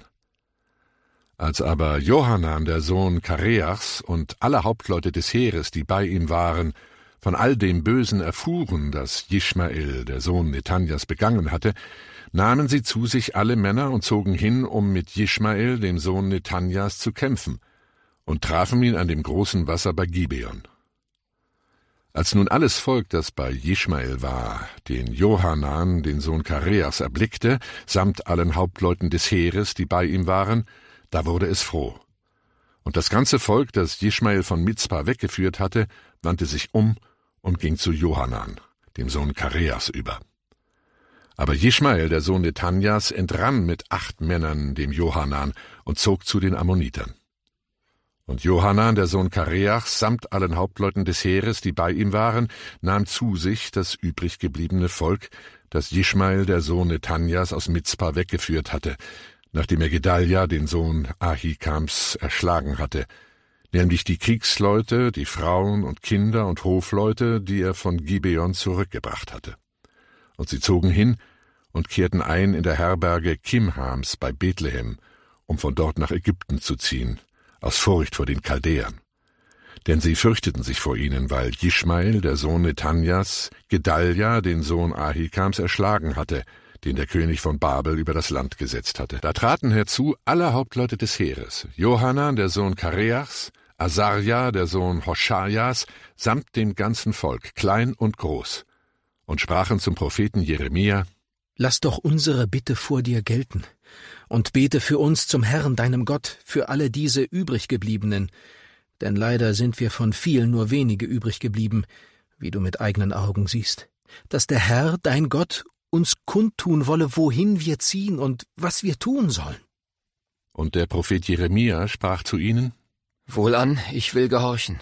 Als aber Johanan, der Sohn Kareachs, und alle Hauptleute des Heeres, die bei ihm waren, von all dem Bösen erfuhren, das Ischmael, der Sohn Nethanjas, begangen hatte, nahmen sie zu sich alle Männer und zogen hin, um mit Ischmael, dem Sohn Nethanjas, zu kämpfen, und trafen ihn an dem großen Wasser bei Gibeon. Als nun alles Volk, das bei Ischmael war, den Johanan, den Sohn Kareachs, erblickte, samt allen Hauptleuten des Heeres, die bei ihm waren, da wurde es froh. Und das ganze Volk, das Ischmael von Mizpa weggeführt hatte, wandte sich um und ging zu Johanan, dem Sohn Kareachs, über. Aber Ischmael, der Sohn Nethanjas, entrann mit 8 Männern dem Johanan und zog zu den Ammonitern. Und Johanan, der Sohn Kareachs, samt allen Hauptleuten des Heeres, die bei ihm waren, nahm zu sich das übrig gebliebene Volk, das Ischmael, der Sohn Nethanjas, aus Mizpa weggeführt hatte, nachdem er Gedalja, den Sohn Ahikams, erschlagen hatte, nämlich die Kriegsleute, die Frauen und Kinder und Hofleute, die er von Gibeon zurückgebracht hatte. Und sie zogen hin und kehrten ein in der Herberge Kimhams bei Bethlehem, um von dort nach Ägypten zu ziehen, aus Furcht vor den Chaldäern. Denn sie fürchteten sich vor ihnen, weil Ischmael, der Sohn Nethanjas, Gedalja, den Sohn Ahikams, erschlagen hatte, den der König von Babel über das Land gesetzt hatte. Da traten herzu alle Hauptleute des Heeres, Johanan, der Sohn Kareachs, Asarja, der Sohn Hoschajas, samt dem ganzen Volk, klein und groß, und sprachen zum Propheten Jeremia: Lass doch unsere Bitte vor dir gelten, und bete für uns zum Herrn, deinem Gott, für alle diese übriggebliebenen, denn leider sind wir von vielen nur wenige übrig geblieben, wie du mit eigenen Augen siehst, dass der Herr, dein Gott, uns kundtun wolle, wohin wir ziehen und was wir tun sollen. Und der Prophet Jeremia sprach zu ihnen: Wohlan, ich will gehorchen.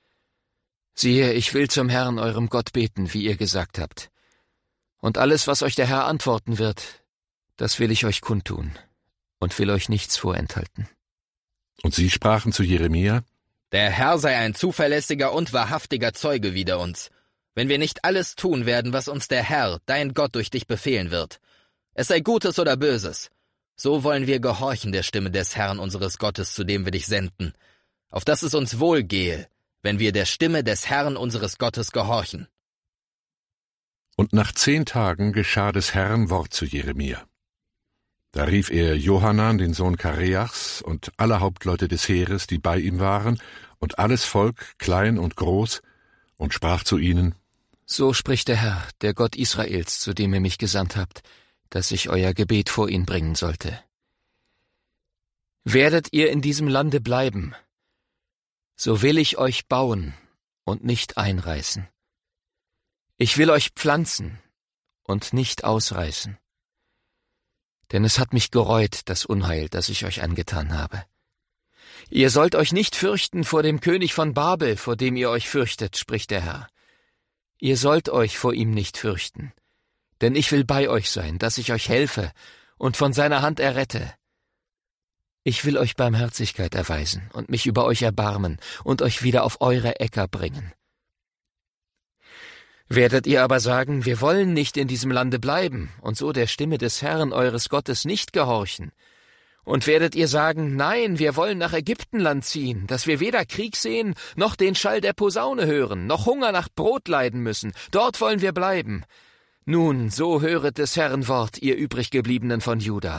Siehe, ich will zum Herrn, eurem Gott, beten, wie ihr gesagt habt. Und alles, was euch der Herr antworten wird, das will ich euch kundtun und will euch nichts vorenthalten. Und sie sprachen zu Jeremia: Der Herr sei ein zuverlässiger und wahrhaftiger Zeuge wider uns, wenn wir nicht alles tun werden, was uns der Herr, dein Gott, durch dich befehlen wird. Es sei Gutes oder Böses, so wollen wir gehorchen der Stimme des Herrn unseres Gottes, zu dem wir dich senden, auf dass es uns wohl gehe, wenn wir der Stimme des Herrn unseres Gottes gehorchen. Und nach 10 Tagen geschah des Herrn Wort zu Jeremia. Da rief er Johanan, den Sohn Kareachs, und alle Hauptleute des Heeres, die bei ihm waren, und alles Volk, klein und groß, und sprach zu ihnen: So spricht der Herr, der Gott Israels, zu dem ihr mich gesandt habt, dass ich euer Gebet vor ihn bringen sollte. Werdet ihr in diesem Lande bleiben, so will ich euch bauen und nicht einreißen. Ich will euch pflanzen und nicht ausreißen. Denn es hat mich gereut, das Unheil, das ich euch angetan habe. Ihr sollt euch nicht fürchten vor dem König von Babel, vor dem ihr euch fürchtet, spricht der Herr. Ihr sollt euch vor ihm nicht fürchten, denn ich will bei euch sein, dass ich euch helfe und von seiner Hand errette. Ich will euch Barmherzigkeit erweisen und mich über euch erbarmen und euch wieder auf eure Äcker bringen. Werdet ihr aber sagen, wir wollen nicht in diesem Lande bleiben und so der Stimme des Herrn eures Gottes nicht gehorchen? Und werdet ihr sagen, nein, wir wollen nach Ägyptenland ziehen, dass wir weder Krieg sehen, noch den Schall der Posaune hören, noch Hunger nach Brot leiden müssen, dort wollen wir bleiben. Nun, so höret des Herrn Wort, ihr Übriggebliebenen von Juda.